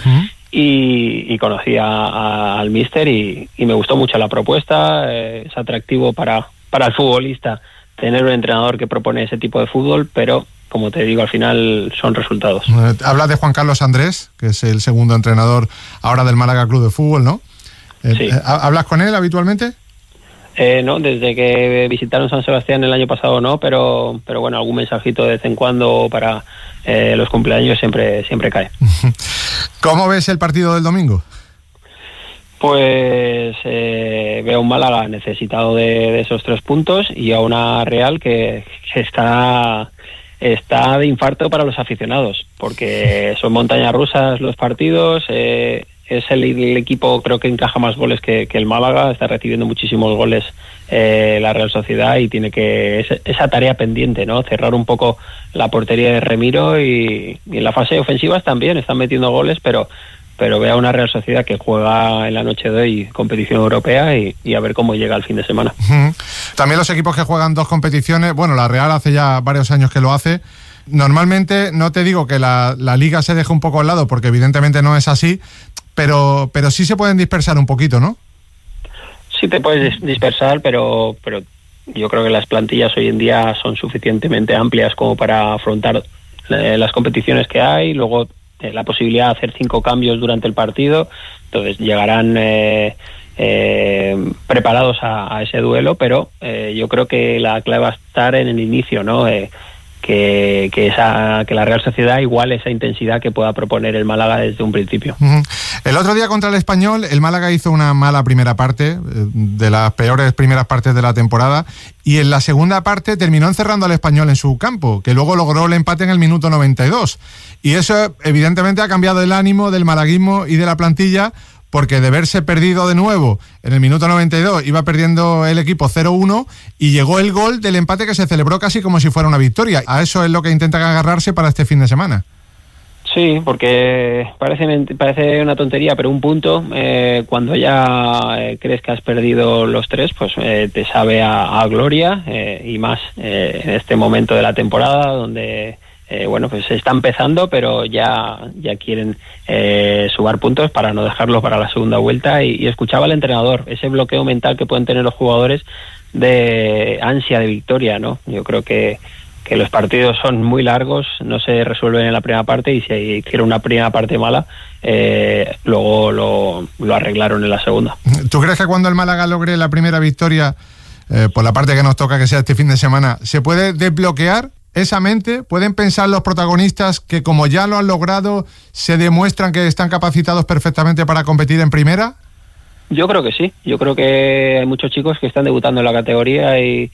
Y conocí al míster y me gustó mucho la propuesta. Es atractivo para el futbolista tener un entrenador que propone ese tipo de fútbol, pero como te digo, al final son resultados. Hablas de Juan Carlos Andrés, que es el segundo entrenador ahora del Málaga Club de Fútbol, ¿no? Sí. ¿Hablas con él habitualmente? No, desde que visitaron San Sebastián el año pasado no, pero bueno, algún mensajito de vez en cuando para los cumpleaños siempre cae. ¿Cómo ves el partido del domingo? Pues veo un Málaga necesitado de esos 3 puntos y a una Real que está de infarto para los aficionados, porque son montañas rusas los partidos. Es el equipo, creo, que encaja más goles que el Málaga. Está recibiendo muchísimos goles la Real Sociedad, y tiene esa tarea pendiente, ¿no? Cerrar un poco la portería de Remiro, y en la fase ofensiva también están metiendo goles, pero vea una Real Sociedad que juega en la noche de hoy competición europea y a ver cómo llega el fin de semana. También los equipos que juegan 2 competiciones, bueno, la Real hace ya varios años que lo hace. Normalmente, no te digo que la Liga se deje un poco al lado, porque evidentemente no es así, pero sí se pueden dispersar un poquito, ¿no? Sí te puedes dispersar, pero yo creo que las plantillas hoy en día son suficientemente amplias como para afrontar las competiciones que hay. Luego la posibilidad de hacer 5 cambios durante el partido, entonces llegarán preparados a ese duelo, pero yo creo que la clave va a estar en el inicio, ¿no? Que la Real Sociedad iguale esa intensidad que pueda proponer el Málaga desde un principio. El otro día contra el Español, el Málaga hizo una mala primera parte, de las peores primeras partes de la temporada, y en la segunda parte terminó encerrando al Español en su campo, que luego logró el empate en el minuto 92. Y eso evidentemente ha cambiado el ánimo del malaguismo y de la plantilla, porque de verse perdido de nuevo en el minuto 92, iba perdiendo el equipo 0-1 y llegó el gol del empate, que se celebró casi como si fuera una victoria. A eso es lo que intentan agarrarse para este fin de semana. Sí, porque parece una tontería, pero un punto, cuando ya crees que has perdido los 3, pues te sabe a gloria, y más en este momento de la temporada donde pues se está empezando, pero ya quieren sumar puntos para no dejarlo para la segunda vuelta. Y escuchaba al entrenador, ese bloqueo mental que pueden tener los jugadores de ansia de victoria, ¿no? Yo creo que los partidos son muy largos, no se resuelven en la primera parte, y si hicieron una primera parte mala, luego lo arreglaron en la segunda. ¿Tú crees que cuando el Málaga logre la primera victoria, por la parte que nos toca, que sea este fin de semana, se puede desbloquear esa mente? ¿Pueden pensar los protagonistas que, como ya lo han logrado, se demuestran que están capacitados perfectamente para competir en primera? Yo creo que sí. Yo creo que hay muchos chicos que están debutando en la categoría y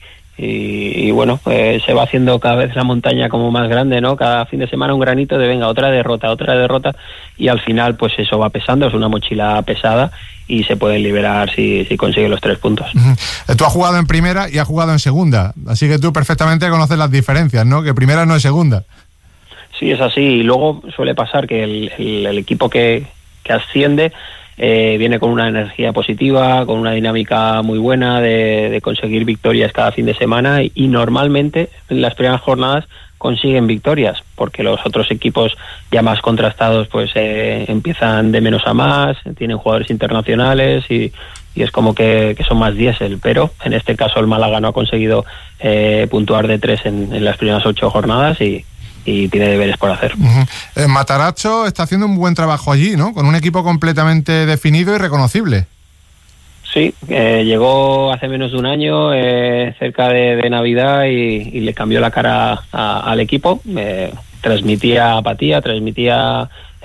se va haciendo cada vez la montaña como más grande, ¿no? Cada fin de semana un granito de venga, otra derrota, y al final pues eso va pesando, es una mochila pesada y se pueden liberar si consigue los 3 puntos. Uh-huh. Tú has jugado en primera y has jugado en segunda, así que tú perfectamente conoces las diferencias, ¿no? Que primera no es segunda. Sí, es así, y luego suele pasar que el equipo que asciende viene con una energía positiva, con una dinámica muy buena de conseguir victorias cada fin de semana, y normalmente en las primeras jornadas consiguen victorias, porque los otros equipos ya más contrastados pues empiezan de menos a más, tienen jugadores internacionales y es como que son más diésel, pero en este caso el Málaga no ha conseguido puntuar de 3 en las primeras 8 jornadas y tiene deberes por hacer. Uh-huh. Matarazzo está haciendo un buen trabajo allí, ¿no? Con un equipo completamente definido y reconocible. Sí, llegó hace menos de un año, cerca de Navidad, y le cambió la cara al equipo. Transmitía apatía, transmitía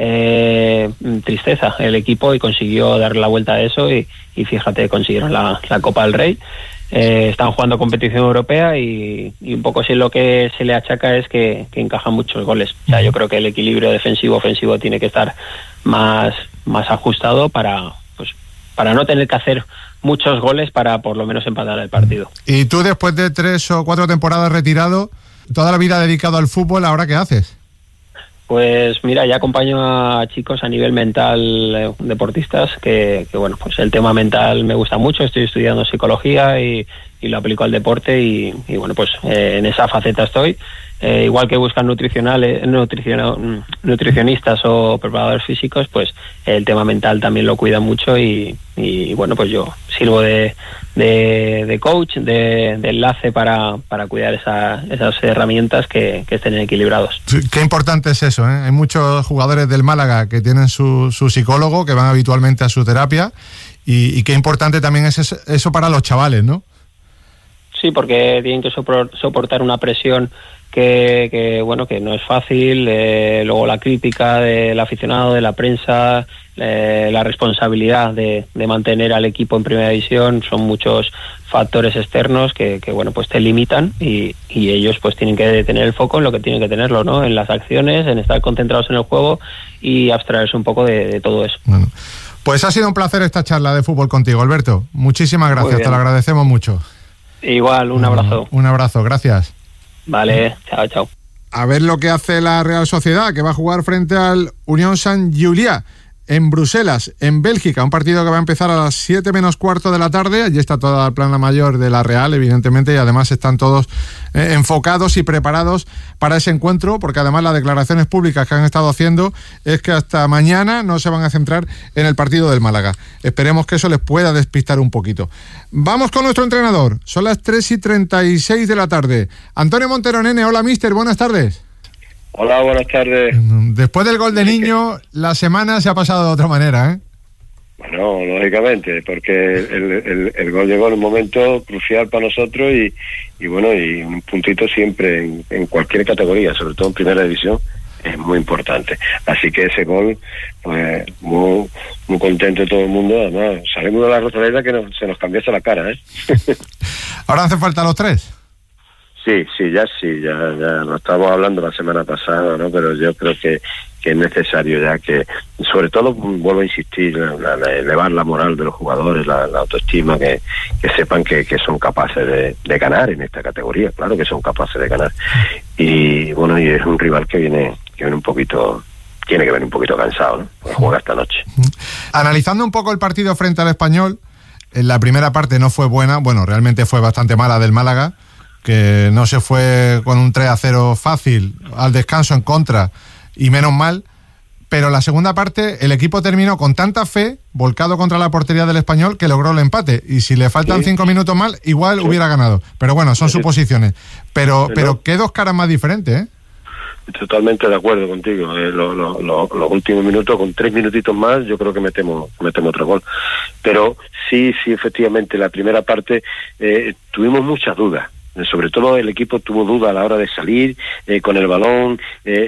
tristeza el equipo, y consiguió darle la vuelta a eso, y fíjate, consiguieron la Copa del Rey. Están jugando competición europea y un poco sí lo que se le achaca es que encajan muchos goles. O sea, yo creo que el equilibrio defensivo-ofensivo tiene que estar más ajustado para no tener que hacer muchos goles para por lo menos empatar el partido. Y tú, después de 3 o 4 temporadas retirado, toda la vida dedicado al fútbol, ¿ahora qué haces? Pues mira, ya acompaño a chicos a nivel mental, deportistas, que bueno, pues el tema mental me gusta mucho. Estoy estudiando psicología y lo aplico al deporte y bueno, pues en esa faceta estoy. Igual que buscan nutricionistas o preparadores físicos, pues el tema mental también lo cuidan mucho y bueno, pues yo sirvo de coach, de enlace para cuidar esas herramientas que estén equilibrados. Sí, qué importante es eso, ¿eh? Hay muchos jugadores del Málaga que tienen su psicólogo, que van habitualmente a su terapia, y qué importante también es eso para los chavales, ¿no? Sí, porque tienen que soportar una presión que no es fácil, luego la crítica del aficionado, de la prensa, la responsabilidad de mantener al equipo en primera división. Son muchos factores externos que bueno, pues te limitan y ellos pues tienen que tener el foco en lo que tienen que tenerlo, ¿no? En las acciones, en estar concentrados en el juego y abstraerse un poco de todo eso. Bueno, pues ha sido un placer esta charla de fútbol contigo, Alberto. Muchísimas gracias, te lo agradecemos mucho. Igual, un abrazo. Un abrazo, gracias. Vale, chao. A ver lo que hace la Real Sociedad, que va a jugar frente al Unión Sant-Julià en Bruselas, en Bélgica. Un partido que va a empezar a las 7 menos cuarto de la tarde. Allí está toda la plana mayor de la Real, evidentemente, y además están todos enfocados y preparados para ese encuentro, porque además las declaraciones públicas que han estado haciendo es que hasta mañana no se van a centrar en el partido del Málaga. Esperemos que eso les pueda despistar un poquito. Vamos con nuestro entrenador. Son las 3:36 de la tarde. Antonio Montero Nene, hola míster, buenas tardes. Hola, buenas tardes. Después del gol de Niño, la semana se ha pasado de otra manera, ¿eh? Bueno, lógicamente, porque el gol llegó en un momento crucial para nosotros y bueno, y un puntito siempre en cualquier categoría, sobre todo en primera división, es muy importante. Así que ese gol, pues muy contento todo el mundo. Además, salimos de la Rosaleda que se nos cambiase la cara, ¿eh? ¿Ahora hace falta los 3? Sí, ya lo estábamos hablando la semana pasada, ¿no? Pero yo creo que es necesario ya que, sobre todo, vuelvo a insistir, elevar la moral de los jugadores, la autoestima, que sepan que son capaces de ganar en esta categoría, claro que son capaces de ganar. Y bueno, y es un rival que viene un poquito tiene que venir un poquito cansado, ¿no? Porque juega esta noche. Analizando un poco el partido frente al Español, en la primera parte no fue buena, bueno, realmente fue bastante mala del Málaga, que no se fue con un 3-0 fácil al descanso en contra, y menos mal, pero la segunda parte el equipo terminó con tanta fe, volcado contra la portería del Español, que logró el empate, y si le faltan 5 minutos más, igual hubiera ganado, pero bueno, son suposiciones, pero qué dos caras más diferentes, ¿eh? Totalmente de acuerdo contigo. Los últimos minutos, con 3 minutitos más, yo creo que metemos otro gol. Pero sí, efectivamente, la primera parte tuvimos muchas dudas. Sobre todo el equipo tuvo dudas a la hora de salir con el balón,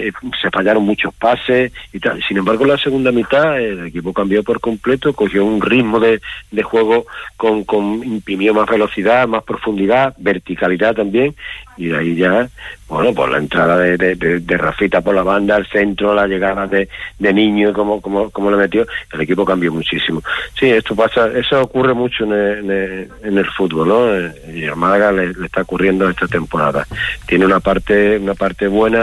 se fallaron muchos pases y tal. Sin embargo, en la segunda mitad el equipo cambió por completo, cogió un ritmo de juego imprimió más velocidad, más profundidad, verticalidad también, y de ahí ya, bueno, pues la entrada de Rafita por la banda, el centro, la llegada de Niño, como le metió, el equipo cambió muchísimo. Sí, esto pasa, eso ocurre mucho en el fútbol, ¿no? Y a Málaga le está ocurriendo esta temporada. Tiene una parte buena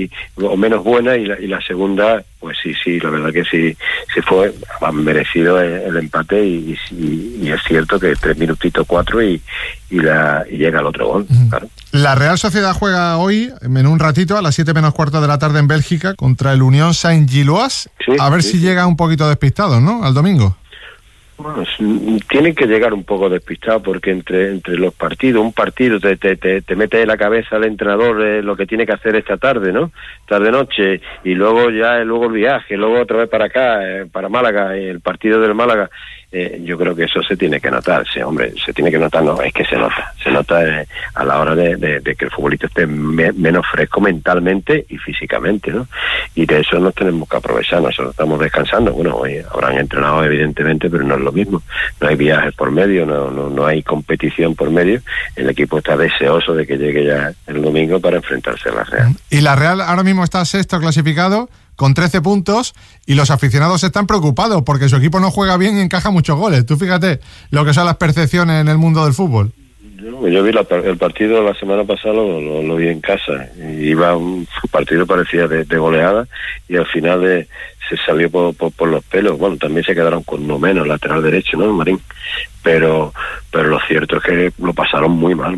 o menos buena, y la segunda, pues sí, la verdad que sí fue merecido el empate, y es cierto que 3 minutitos, 4 y llega el otro gol, claro. La Real Sociedad juega hoy, en un ratito, a las 7 menos cuarto de la tarde en Bélgica, contra el Unión Saint-Gilloise. A ver si llega un poquito despistado, ¿no?, al domingo. Bueno, tienen que llegar un poco despistados, porque entre los partidos, un partido te mete en la cabeza el entrenador lo que tiene que hacer esta tarde, ¿no? Tarde-noche, y luego el viaje, luego otra vez para acá, para Málaga, el partido del Málaga. Yo creo que eso se tiene que notar, sí, hombre, se tiene que notar, no, es que se nota a la hora de que el futbolista esté menos fresco mentalmente y físicamente, ¿no? Y de eso nos tenemos que aprovechar. Nosotros estamos descansando, bueno, hoy habrán entrenado evidentemente, pero no es lo mismo, no hay viajes por medio, no hay competición por medio, el equipo está deseoso de que llegue ya el domingo para enfrentarse a la Real. Y la Real ahora mismo está sexto clasificado, con 13 puntos, y los aficionados están preocupados porque su equipo no juega bien y encaja muchos goles. Tú fíjate lo que son las percepciones en el mundo del fútbol. Yo vi el partido la semana pasada, lo vi en casa. Iba un partido parecía de goleada, y al final se salió por los pelos. Bueno, también se quedaron con uno menos, lateral derecho, ¿no, Marín? Pero lo cierto es que lo pasaron muy mal.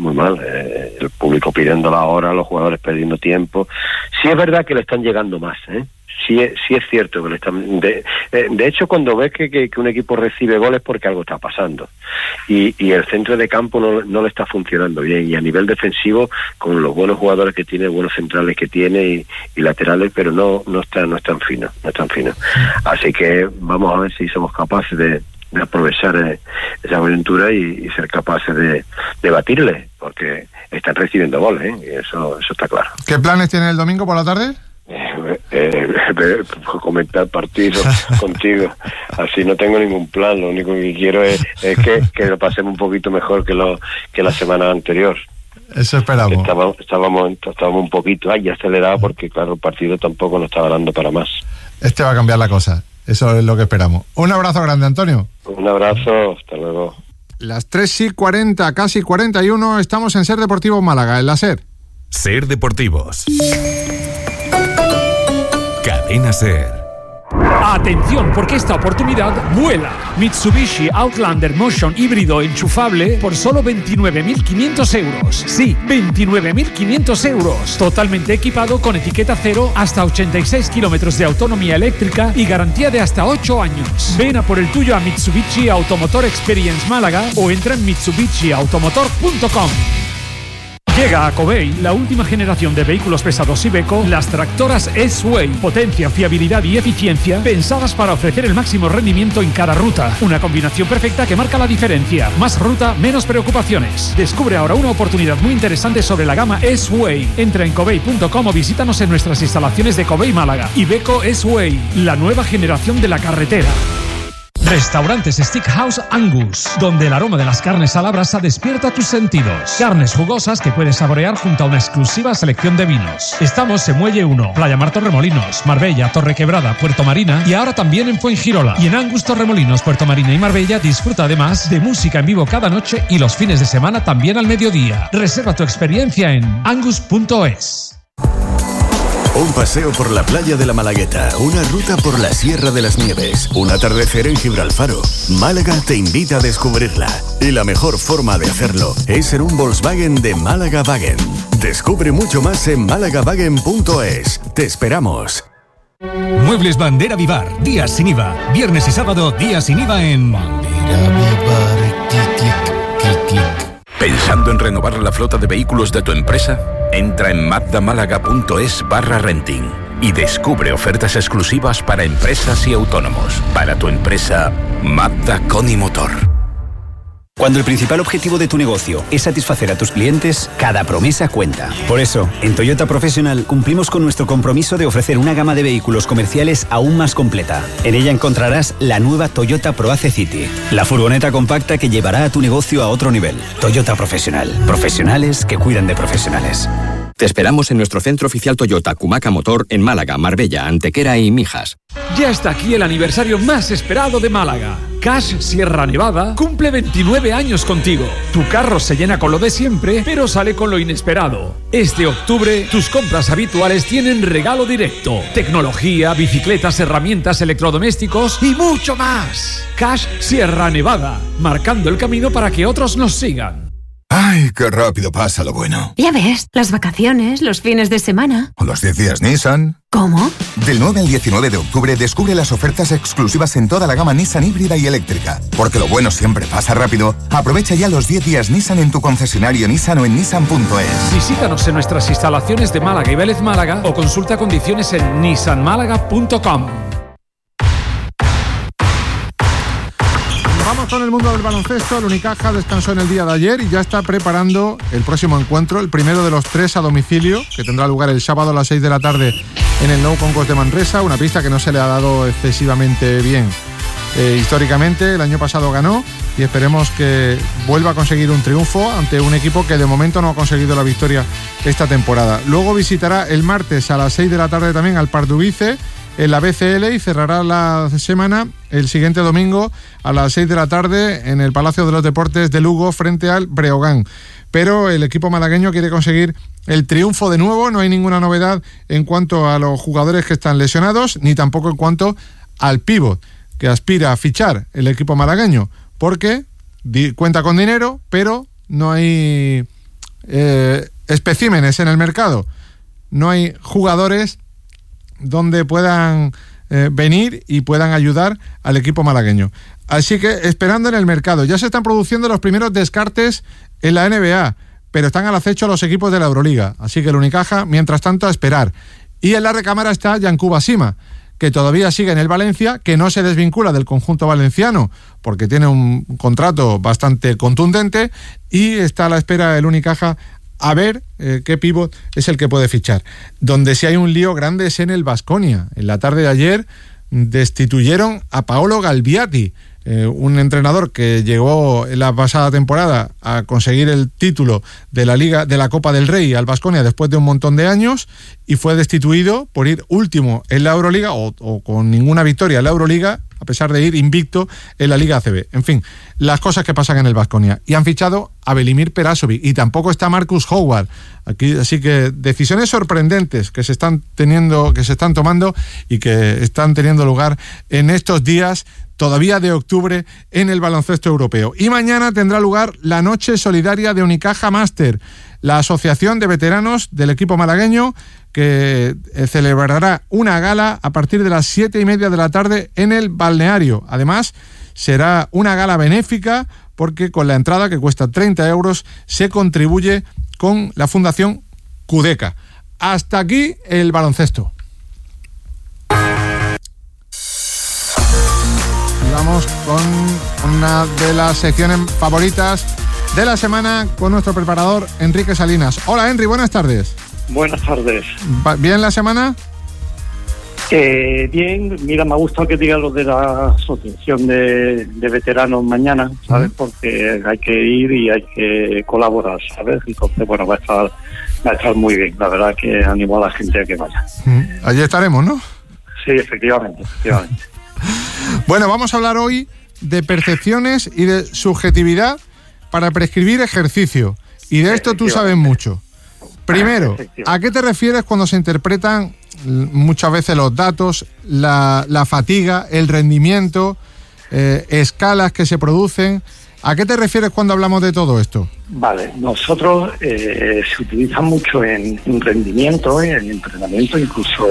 El público pidiendo la hora, los jugadores perdiendo tiempo. Sí es verdad que le están llegando más, ¿eh? Sí es cierto que le están. De hecho, cuando ves que un equipo recibe goles, porque algo está pasando, y el centro de campo no le está funcionando bien, y a nivel defensivo, con los buenos jugadores que tiene, buenos centrales que tiene y laterales, pero no es tan fino. Así que vamos a ver si somos capaces de aprovechar esa aventura y ser capaces de batirle, porque están recibiendo goles, y eso está claro. ¿Qué planes tiene el domingo por la tarde? Comentar partidos contigo, así no tengo ningún plan. Lo único que quiero es que lo pasemos un poquito mejor que la semana anterior. Eso esperamos. Estábamos un poquito acelerado, porque claro, el partido tampoco nos estaba dando para más. Va a cambiar la cosa, eso es lo que esperamos. Un abrazo grande, Antonio. Un abrazo, hasta luego. Las 3:40, casi 41, estamos en Ser Deportivo Málaga, en la SER. Ser Deportivos. Cadena SER. Atención, porque esta oportunidad vuela. Mitsubishi Outlander Motion híbrido enchufable por solo 29.500 euros. Sí, 29.500 euros. Totalmente equipado con etiqueta cero, hasta 86 kilómetros de autonomía eléctrica y garantía de hasta 8 años. Ven a por el tuyo a Mitsubishi Automotor Experience Málaga o entra en mitsubishiautomotor.com. Llega a Covey la última generación de vehículos pesados Iveco, las tractoras S-Way. Potencia, fiabilidad y eficiencia pensadas para ofrecer el máximo rendimiento en cada ruta. Una combinación perfecta que marca la diferencia. Más ruta, menos preocupaciones. Descubre ahora una oportunidad muy interesante sobre la gama S-Way. Entra en covey.com o visítanos en nuestras instalaciones de Covey Málaga. Iveco S-Way, la nueva generación de la carretera. Restaurantes Steakhouse Angus, donde el aroma de las carnes a la brasa despierta tus sentidos. Carnes jugosas que puedes saborear junto a una exclusiva selección de vinos. Estamos en Muelle 1, Playa Mar Torremolinos, Marbella, Torrequebrada, Puerto Marina y ahora también en Fuengirola. Y en Angus Torremolinos, Puerto Marina y Marbella disfruta además de música en vivo cada noche y los fines de semana también al mediodía. Reserva tu experiencia en angus.es. Un paseo por la playa de la Malagueta, una ruta por la Sierra de las Nieves, un atardecer en Gibralfaro. Málaga te invita a descubrirla. Y la mejor forma de hacerlo es ser un Volkswagen de Málaga Wagen. Descubre mucho más en malagawagen.es. Te esperamos. Muebles Bandera Vivar, días sin IVA. Viernes y sábado, días sin IVA en Bandera Vivar. ¿Pensando en renovar la flota de vehículos de tu empresa? Entra en mazdamálaga.es/renting y descubre ofertas exclusivas para empresas y autónomos. Para tu empresa, Mazda Conimotor. Cuando el principal objetivo de tu negocio es satisfacer a tus clientes, cada promesa cuenta. Por eso, en Toyota Professional cumplimos con nuestro compromiso de ofrecer una gama de vehículos comerciales aún más completa. En ella encontrarás la nueva Toyota ProAce City, la furgoneta compacta que llevará a tu negocio a otro nivel. Toyota Professional. Profesionales que cuidan de profesionales. Te esperamos en nuestro centro oficial Toyota Cumaca Motor en Málaga, Marbella, Antequera y Mijas. Ya está aquí el aniversario más esperado de Málaga. Cash Sierra Nevada cumple 29 años contigo. Tu carro se llena con lo de siempre, pero sale con lo inesperado. Este octubre, tus compras habituales tienen regalo directo. Tecnología, bicicletas, herramientas, electrodomésticos y mucho más. Cash Sierra Nevada, marcando el camino para que otros nos sigan. ¡Ay, qué rápido pasa lo bueno! Ya ves, las vacaciones, los fines de semana. O los 10 días Nissan. ¿Cómo? Del 9 al 19 de octubre descubre las ofertas exclusivas en toda la gama Nissan híbrida y eléctrica. Porque lo bueno siempre pasa rápido. Aprovecha ya los 10 días Nissan en tu concesionario Nissan o en nissan.es. Visítanos en nuestras instalaciones de Málaga y Vélez Málaga o consulta condiciones en nissanmálaga.com. Vamos con el mundo del baloncesto. El Unicaja descansó en el día de ayer y ya está preparando el próximo encuentro, el primero de los 3 a domicilio, que tendrá lugar el sábado a las 6 de la tarde en el Nou Concours de Manresa, una pista que no se le ha dado excesivamente bien. Históricamente, el año pasado ganó y esperemos que vuelva a conseguir un triunfo ante un equipo que de momento no ha conseguido la victoria esta temporada. Luego visitará el martes a las 6 de la tarde también al Pardubice en la BCL y cerrará la semana el siguiente domingo a las 6 de la tarde en el Palacio de los Deportes de Lugo frente al Breogán. Pero el equipo malagueño quiere conseguir el triunfo de nuevo. No hay ninguna novedad en cuanto a los jugadores que están lesionados, ni tampoco en cuanto al pívot que aspira a fichar el equipo malagueño, porque cuenta con dinero, pero no hay especímenes en el mercado. No hay jugadores donde puedan venir y puedan ayudar al equipo malagueño. Así que esperando en el mercado. Ya se están produciendo los primeros descartes en la NBA, pero están al acecho los equipos de la Euroliga. Así que el Unicaja, mientras tanto, a esperar. Y en la recámara está Yankuba Sima, que todavía sigue en el Valencia, que no se desvincula del conjunto valenciano, porque tiene un contrato bastante contundente, y está a la espera el Unicaja a ver qué pívot es el que puede fichar. Donde sí hay un lío grande es en el Baskonia. En la tarde de ayer destituyeron a Paolo Galbiati, un entrenador que llegó en la pasada temporada a conseguir el título de la Liga de la Copa del Rey al Baskonia después de un montón de años, y fue destituido por ir último en la Euroliga o con ninguna victoria en la Euroliga, a pesar de ir invicto en la Liga ACB. En fin, las cosas que pasan en el Baskonia. Y han fichado a Velimir Perasovic y tampoco está Marcus Howard. Aquí, así que decisiones sorprendentes que se están tomando y que están teniendo lugar en estos días todavía de octubre en el baloncesto europeo. Y mañana tendrá lugar la Noche Solidaria de Unicaja Master, la asociación de veteranos del equipo malagueño, que celebrará una gala a partir de las 7:30 de la tarde en el balneario. Además, será una gala benéfica porque con la entrada, que cuesta 30 euros, se contribuye con la Fundación Cudeca. Hasta aquí el baloncesto. Vamos con una de las secciones favoritas de la semana con nuestro preparador Enrique Salinas. Hola, Henry, buenas tardes. Buenas tardes. ¿Bien la semana? Bien, mira, me ha gustado que digas lo de la asociación de veteranos mañana, ¿sabes? Porque hay que ir y hay que colaborar, ¿sabes? Entonces, bueno, va a estar muy bien. La verdad que animo a la gente a que vaya. Allí estaremos, ¿no? Sí, efectivamente. Bueno, vamos a hablar hoy de percepciones y de subjetividad para prescribir ejercicio. Y de esto tú sabes mucho. Primero, ¿a qué te refieres cuando se interpretan muchas veces los datos, la fatiga, el rendimiento, escalas que se producen. ¿A qué te refieres cuando hablamos de todo esto? Vale, nosotros se utiliza mucho en rendimiento, en entrenamiento, incluso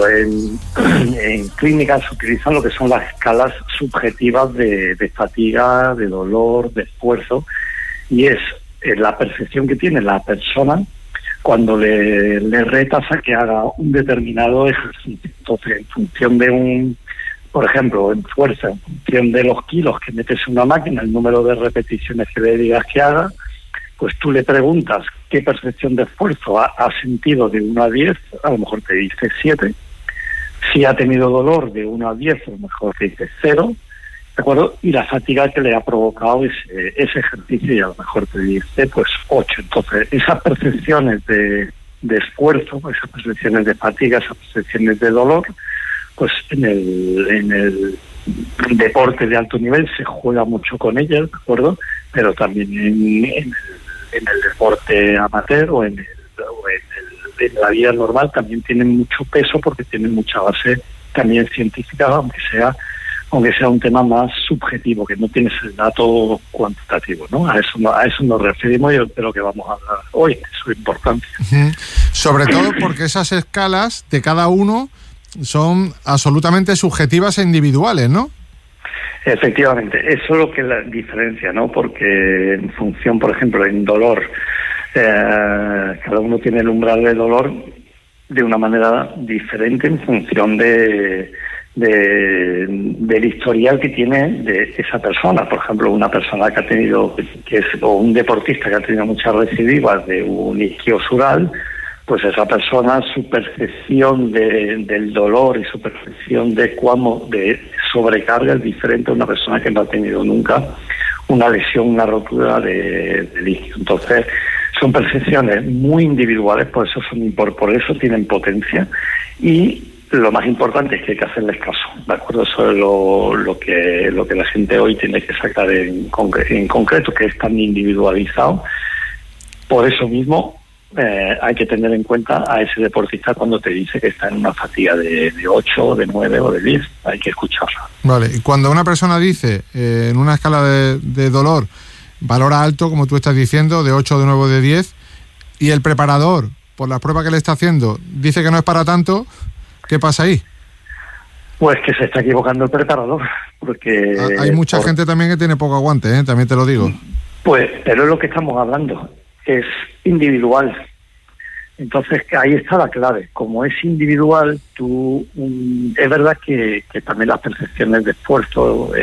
en clínicas se utilizan lo que son las escalas subjetivas de fatiga, de dolor, de esfuerzo, y es la percepción que tiene la persona cuando le retas a que haga un determinado ejercicio. Entonces, en función de por ejemplo, en fuerza, en función de los kilos que metes en una máquina, el número de repeticiones que le digas que haga, pues tú le preguntas qué percepción de esfuerzo ha sentido de 1 a 10, a lo mejor te dice 7. Si ha tenido dolor de 1 a 10, a lo mejor te dice 0, ¿de acuerdo? Y la fatiga que le ha provocado ese ejercicio, y a lo mejor te dice pues 8. Entonces, esas percepciones de esfuerzo, esas percepciones de fatiga, esas percepciones de dolor, pues en el deporte de alto nivel se juega mucho con ellas, ¿de acuerdo? Pero también en el deporte amateur o en la vida normal también tienen mucho peso, porque tienen mucha base también científica, aunque sea un tema más subjetivo, que no tienes el dato cuantitativo, ¿no? A eso nos referimos, y de lo que vamos a hablar hoy, de su importancia. Sobre todo porque esas escalas de cada uno son absolutamente subjetivas e individuales, ¿no? Efectivamente, eso es lo que la diferencia, ¿no? Porque en función, por ejemplo, en dolor, cada uno tiene el umbral de dolor de una manera diferente en función del historial que tiene de esa persona. Por ejemplo, una persona que ha tenido, o un deportista que ha tenido muchas recidivas de un isquiosural, pues esa persona, su percepción del dolor y su percepción de sobrecarga es diferente a una persona que no ha tenido nunca una lesión, una rotura del isquio. Entonces, son percepciones muy individuales, por eso tienen potencia, y lo más importante es que hay que hacerles caso, ¿de acuerdo? Eso es lo que la gente hoy tiene que sacar en concreto, que es tan individualizado. Por eso mismo hay que tener en cuenta a ese deportista cuando te dice que está en una fatiga de 8, de 9 o de 10. Hay que escucharla. Vale, y cuando una persona dice en una escala de dolor valor alto, como tú estás diciendo, de 8, de 9 o de 10, y el preparador, por la prueba que le está haciendo, dice que no es para tanto, ¿qué pasa ahí? Pues que se está equivocando el preparador, porque... Hay mucha gente también que tiene poco aguante, también te lo digo. Pues, pero es lo que estamos hablando, es individual. Entonces, ahí está la clave. Como es individual, es verdad que también las percepciones de esfuerzo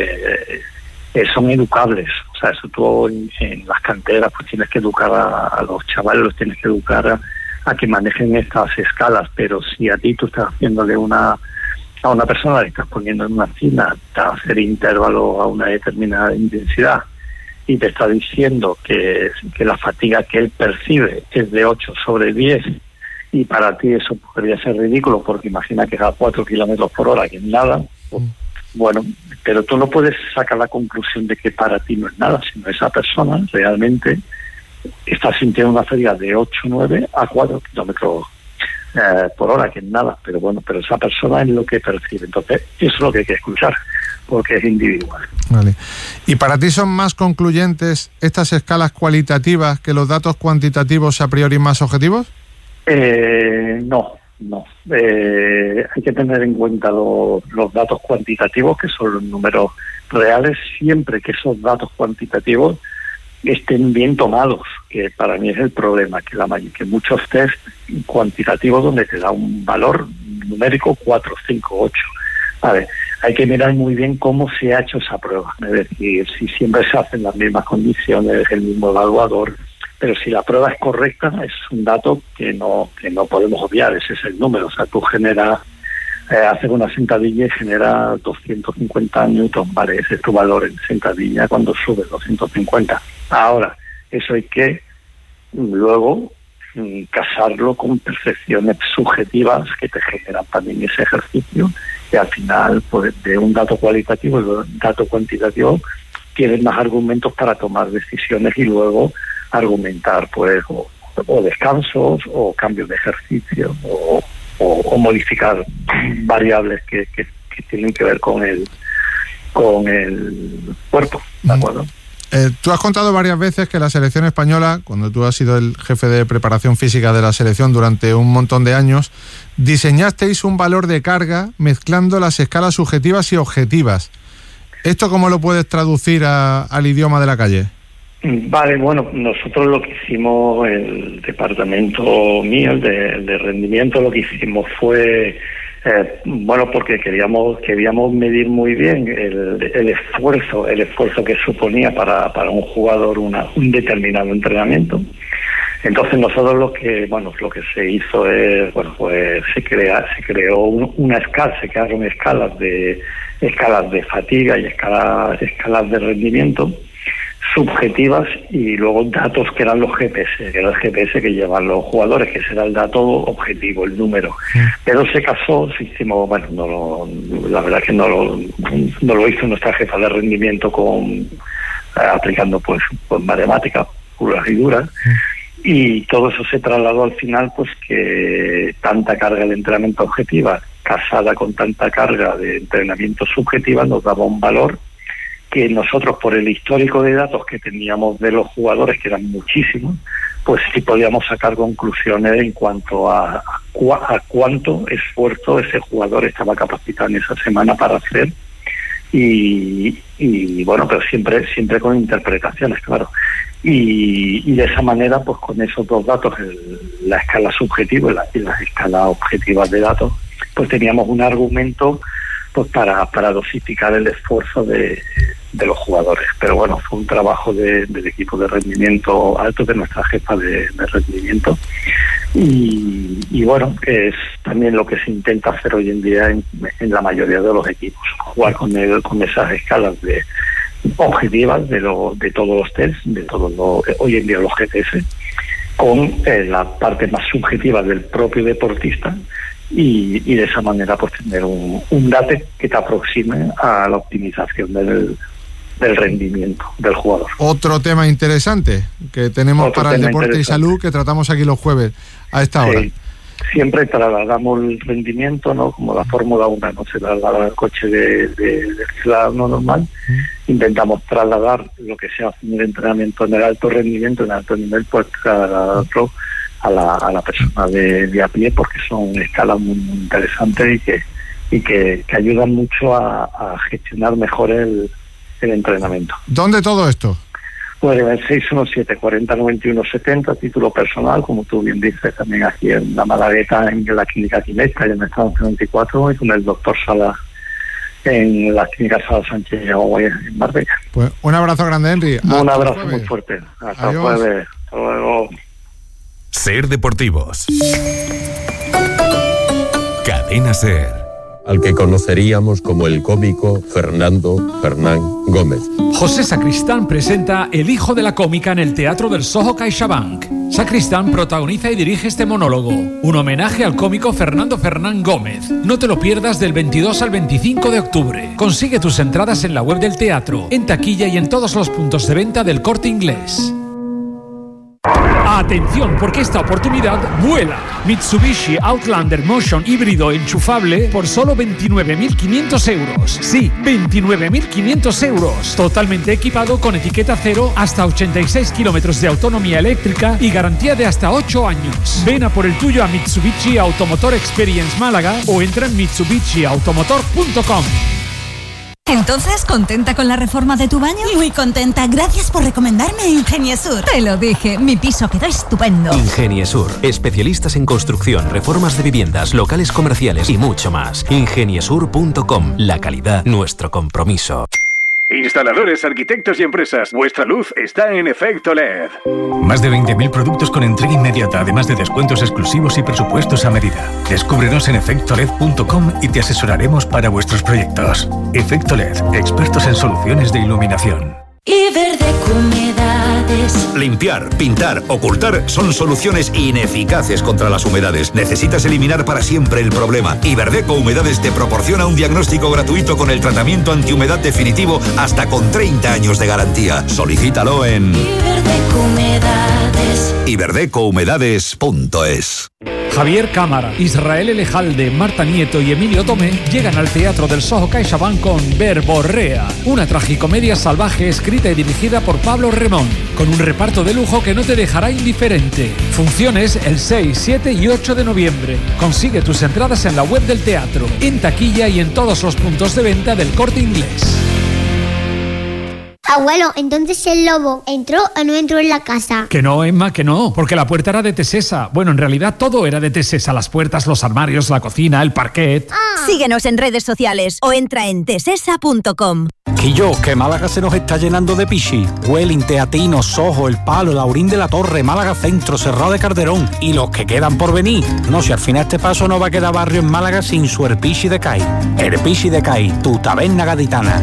son educables. O sea, eso tú en las canteras pues tienes que educar a los chavales, los tienes que educar a que manejen estas escalas. Pero si a ti tú estás haciéndole a una persona, le estás poniendo en una cima a hacer intervalos a una determinada intensidad, y te está diciendo que la fatiga que él percibe es de 8 sobre 10, y para ti eso podría ser ridículo, porque imagina que es a 4 kilómetros por hora, que es nada. Bueno, pero tú no puedes sacar la conclusión de que para ti no es nada, sino esa persona realmente está sintiendo una fatiga de 8, 9 a 4 kilómetros por hora, que es nada. Pero bueno, pero esa persona es lo que percibe. Entonces, eso es lo que hay que escuchar, porque es individual. Vale. ¿Y para ti son más concluyentes estas escalas cualitativas que los datos cuantitativos a priori más objetivos? No. Hay que tener en cuenta los datos cuantitativos, que son los números reales, siempre que esos datos cuantitativos estén bien tomados, que para mí es el problema, que muchos test cuantitativos donde te da un valor numérico 4, 5, 8. A ver, hay que mirar muy bien cómo se ha hecho esa prueba, es decir, si siempre se hacen las mismas condiciones, el mismo evaluador, pero si la prueba es correcta, es un dato que no podemos obviar, ese es el número. O sea, tú generas, hacer una sentadilla y genera 250 newtons, vale, ese es tu valor en sentadilla cuando subes 250. Ahora, eso hay que luego casarlo con percepciones subjetivas que te generan también ese ejercicio, y al final, pues, de un dato cualitativo y de un dato cuantitativo tienes más argumentos para tomar decisiones y luego argumentar, pues, o descansos o cambios de ejercicio o modificar variables que tienen que ver con el cuerpo, ¿de acuerdo? Tú has contado varias veces que la selección española, cuando tú has sido el jefe de preparación física de la selección durante un montón de años, diseñasteis un valor de carga mezclando las escalas subjetivas y objetivas. ¿Esto cómo lo puedes traducir al idioma de la calle? Vale, bueno, nosotros lo que hicimos, el departamento mío, el de rendimiento, lo que hicimos fue... porque queríamos medir muy bien el esfuerzo que suponía para un jugador un determinado entrenamiento. Entonces nosotros lo que se hizo es, pues se creó una escala, se crearon escalas de fatiga y escalas de rendimiento subjetivas, y luego datos que eran los GPS, que era el GPS que llevan los jugadores, que será el dato objetivo, el número. Pero se casó, la verdad es que no lo hizo nuestra jefa de rendimiento aplicando pues matemáticas puras y duras, y todo eso se trasladó al final, pues que tanta carga de entrenamiento objetiva casada con tanta carga de entrenamiento subjetiva nos daba un valor que nosotros, por el histórico de datos que teníamos de los jugadores, que eran muchísimos, pues sí podíamos sacar conclusiones en cuanto a cuánto esfuerzo ese jugador estaba capacitado en esa semana para hacer, y pero siempre con interpretaciones, claro. Y de esa manera, pues con esos dos datos, la escala subjetiva y las escalas objetivas de datos, pues teníamos un argumento pues para dosificar el esfuerzo de los jugadores. Pero bueno, fue un trabajo del equipo de rendimiento alto, de nuestra jefa de rendimiento, y bueno, es también lo que se intenta hacer hoy en día en la mayoría de los equipos, jugar con esas escalas objetivas de todos los tests, hoy en día los GPS, con la parte más subjetiva del propio deportista, y de esa manera pues tener un dato que te aproxime a la optimización del rendimiento del jugador. Otro tema interesante que tenemos para el deporte y salud, que tratamos aquí los jueves a esta hora. Siempre trasladamos el rendimiento, ¿no? Como la Fórmula 1 no se traslada al coche de ciudadano normal. Intentamos trasladar lo que se hace en el entrenamiento en el alto rendimiento, en el alto nivel, pues trasladarlo a la persona de a pie, porque son escalas muy interesantes y que ayudan mucho a gestionar mejor el entrenamiento. ¿Dónde todo esto? Pues en el 617-40-91-70, título personal, como tú bien dices, también aquí en la Malagueta, en la clínica Quimesta, y en el estado 24, y con el doctor Sala en la clínica Sala Sánchez en Marbella. Pues un abrazo grande, Henry. Un abrazo muy fuerte. Hasta el jueves. Hasta luego. Ser Deportivos. Cadena Ser. Al que conoceríamos como el cómico Fernando Fernán Gómez. José Sacristán presenta El hijo de la cómica en el Teatro del Soho CaixaBank. Sacristán protagoniza y dirige este monólogo, un homenaje al cómico Fernando Fernán Gómez. No te lo pierdas del 22 al 25 de octubre. Consigue tus entradas en la web del teatro, en taquilla y en todos los puntos de venta del Corte Inglés. Atención, porque esta oportunidad vuela. Mitsubishi Outlander Motion híbrido enchufable por solo 29.500 euros. Sí, 29.500 euros. Totalmente equipado con etiqueta cero, hasta 86 kilómetros de autonomía eléctrica y garantía de hasta 8 años. Ven a por el tuyo a Mitsubishi Automotor Experience Málaga o entra en mitsubishiautomotor.com. Entonces, ¿contenta con la reforma de tu baño? Muy contenta, gracias por recomendarme Ingeniesur. Te lo dije, mi piso quedó estupendo. Ingeniesur, especialistas en construcción, reformas de viviendas, locales comerciales y mucho más. Ingeniesur.com, la calidad, nuestro compromiso. Instaladores, arquitectos y empresas, vuestra luz está en Efecto LED. Más de 20.000 productos con entrega inmediata, además de descuentos exclusivos y presupuestos a medida. Descúbrenos en efectoled.com y te asesoraremos para vuestros proyectos. Efecto LED, expertos en soluciones de iluminación. Iberdeco Humedades. Limpiar, pintar, ocultar son soluciones ineficaces contra las humedades. Necesitas eliminar para siempre el problema. Iberdeco Humedades te proporciona un diagnóstico gratuito con el tratamiento antihumedad definitivo hasta con 30 años de garantía. Solicítalo en Iberdeco Humedades. iberdecohumedades.es. Javier Cámara, Israel Elejalde, Marta Nieto y Emilio Tomé llegan al Teatro del Soho CaixaBank con Verborrea, una tragicomedia salvaje escrita y dirigida por Pablo Remón, con un reparto de lujo que no te dejará indiferente. Funciones el 6, 7 y 8 de noviembre. Consigue tus entradas en la web del teatro, en taquilla y en todos los puntos de venta del Corte Inglés. Abuelo, entonces el lobo ¿entró o no entró en la casa? Que no, Emma, que no, porque la puerta era de Tesesa. Bueno, en realidad todo era de Tesesa, las puertas, los armarios, la cocina, el parquet. Síguenos en redes sociales o entra en tesesa.com. Quillo, que Málaga se nos está llenando de pichi. Welling, Teatino, Sojo, El Palo, Laurín de la Torre, Málaga Centro, Cerrado de Calderón y los que quedan por venir. No, si al final este paso no va a quedar barrio en Málaga sin su Erpichi de Cai. Erpichi de Cai, tu taberna gaditana.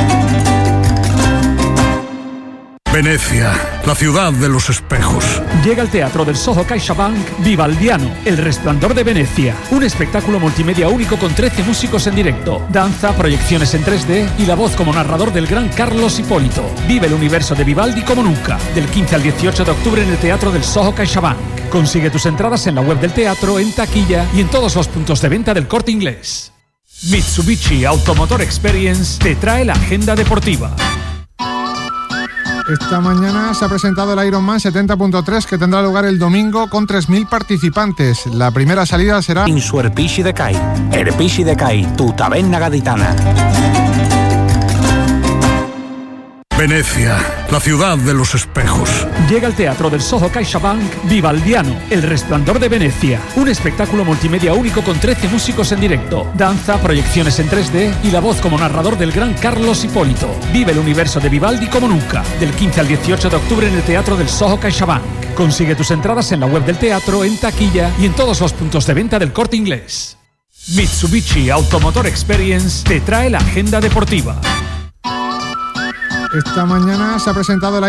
Venecia, la ciudad de los espejos. Llega al Teatro del Soho CaixaBank Vivaldiano, El Resplandor de Venecia. Un espectáculo multimedia único con 13 músicos en directo, danza, proyecciones en 3D y la voz como narrador del gran Carlos Hipólito. Vive el universo de Vivaldi como nunca. Del 15 al 18 de octubre en el Teatro del Soho CaixaBank. Consigue tus entradas en la web del teatro, en taquilla y en todos los puntos de venta del Corte Inglés. Mitsubishi Automotor Experience te trae la agenda deportiva. Esta mañana se ha presentado el Ironman 70.3 que tendrá lugar el domingo con 3.000 participantes. La primera salida será en su Erpichi de Cai. Erpichi de Cai, tu taberna gaditana. Venecia, la ciudad de los espejos. Llega al Teatro del Soho CaixaBank Vivaldiano, El Resplandor de Venecia. Un espectáculo multimedia único con 13 músicos en directo, danza, proyecciones en 3D y la voz como narrador del gran Carlos Hipólito. Vive el universo de Vivaldi como nunca. Del 15 al 18 de octubre en el Teatro del Soho CaixaBank. Consigue tus entradas en la web del teatro, en taquilla y en todos los puntos de venta del Corte Inglés. Mitsubishi Automotor Experience te trae la agenda deportiva. Esta mañana se ha presentado el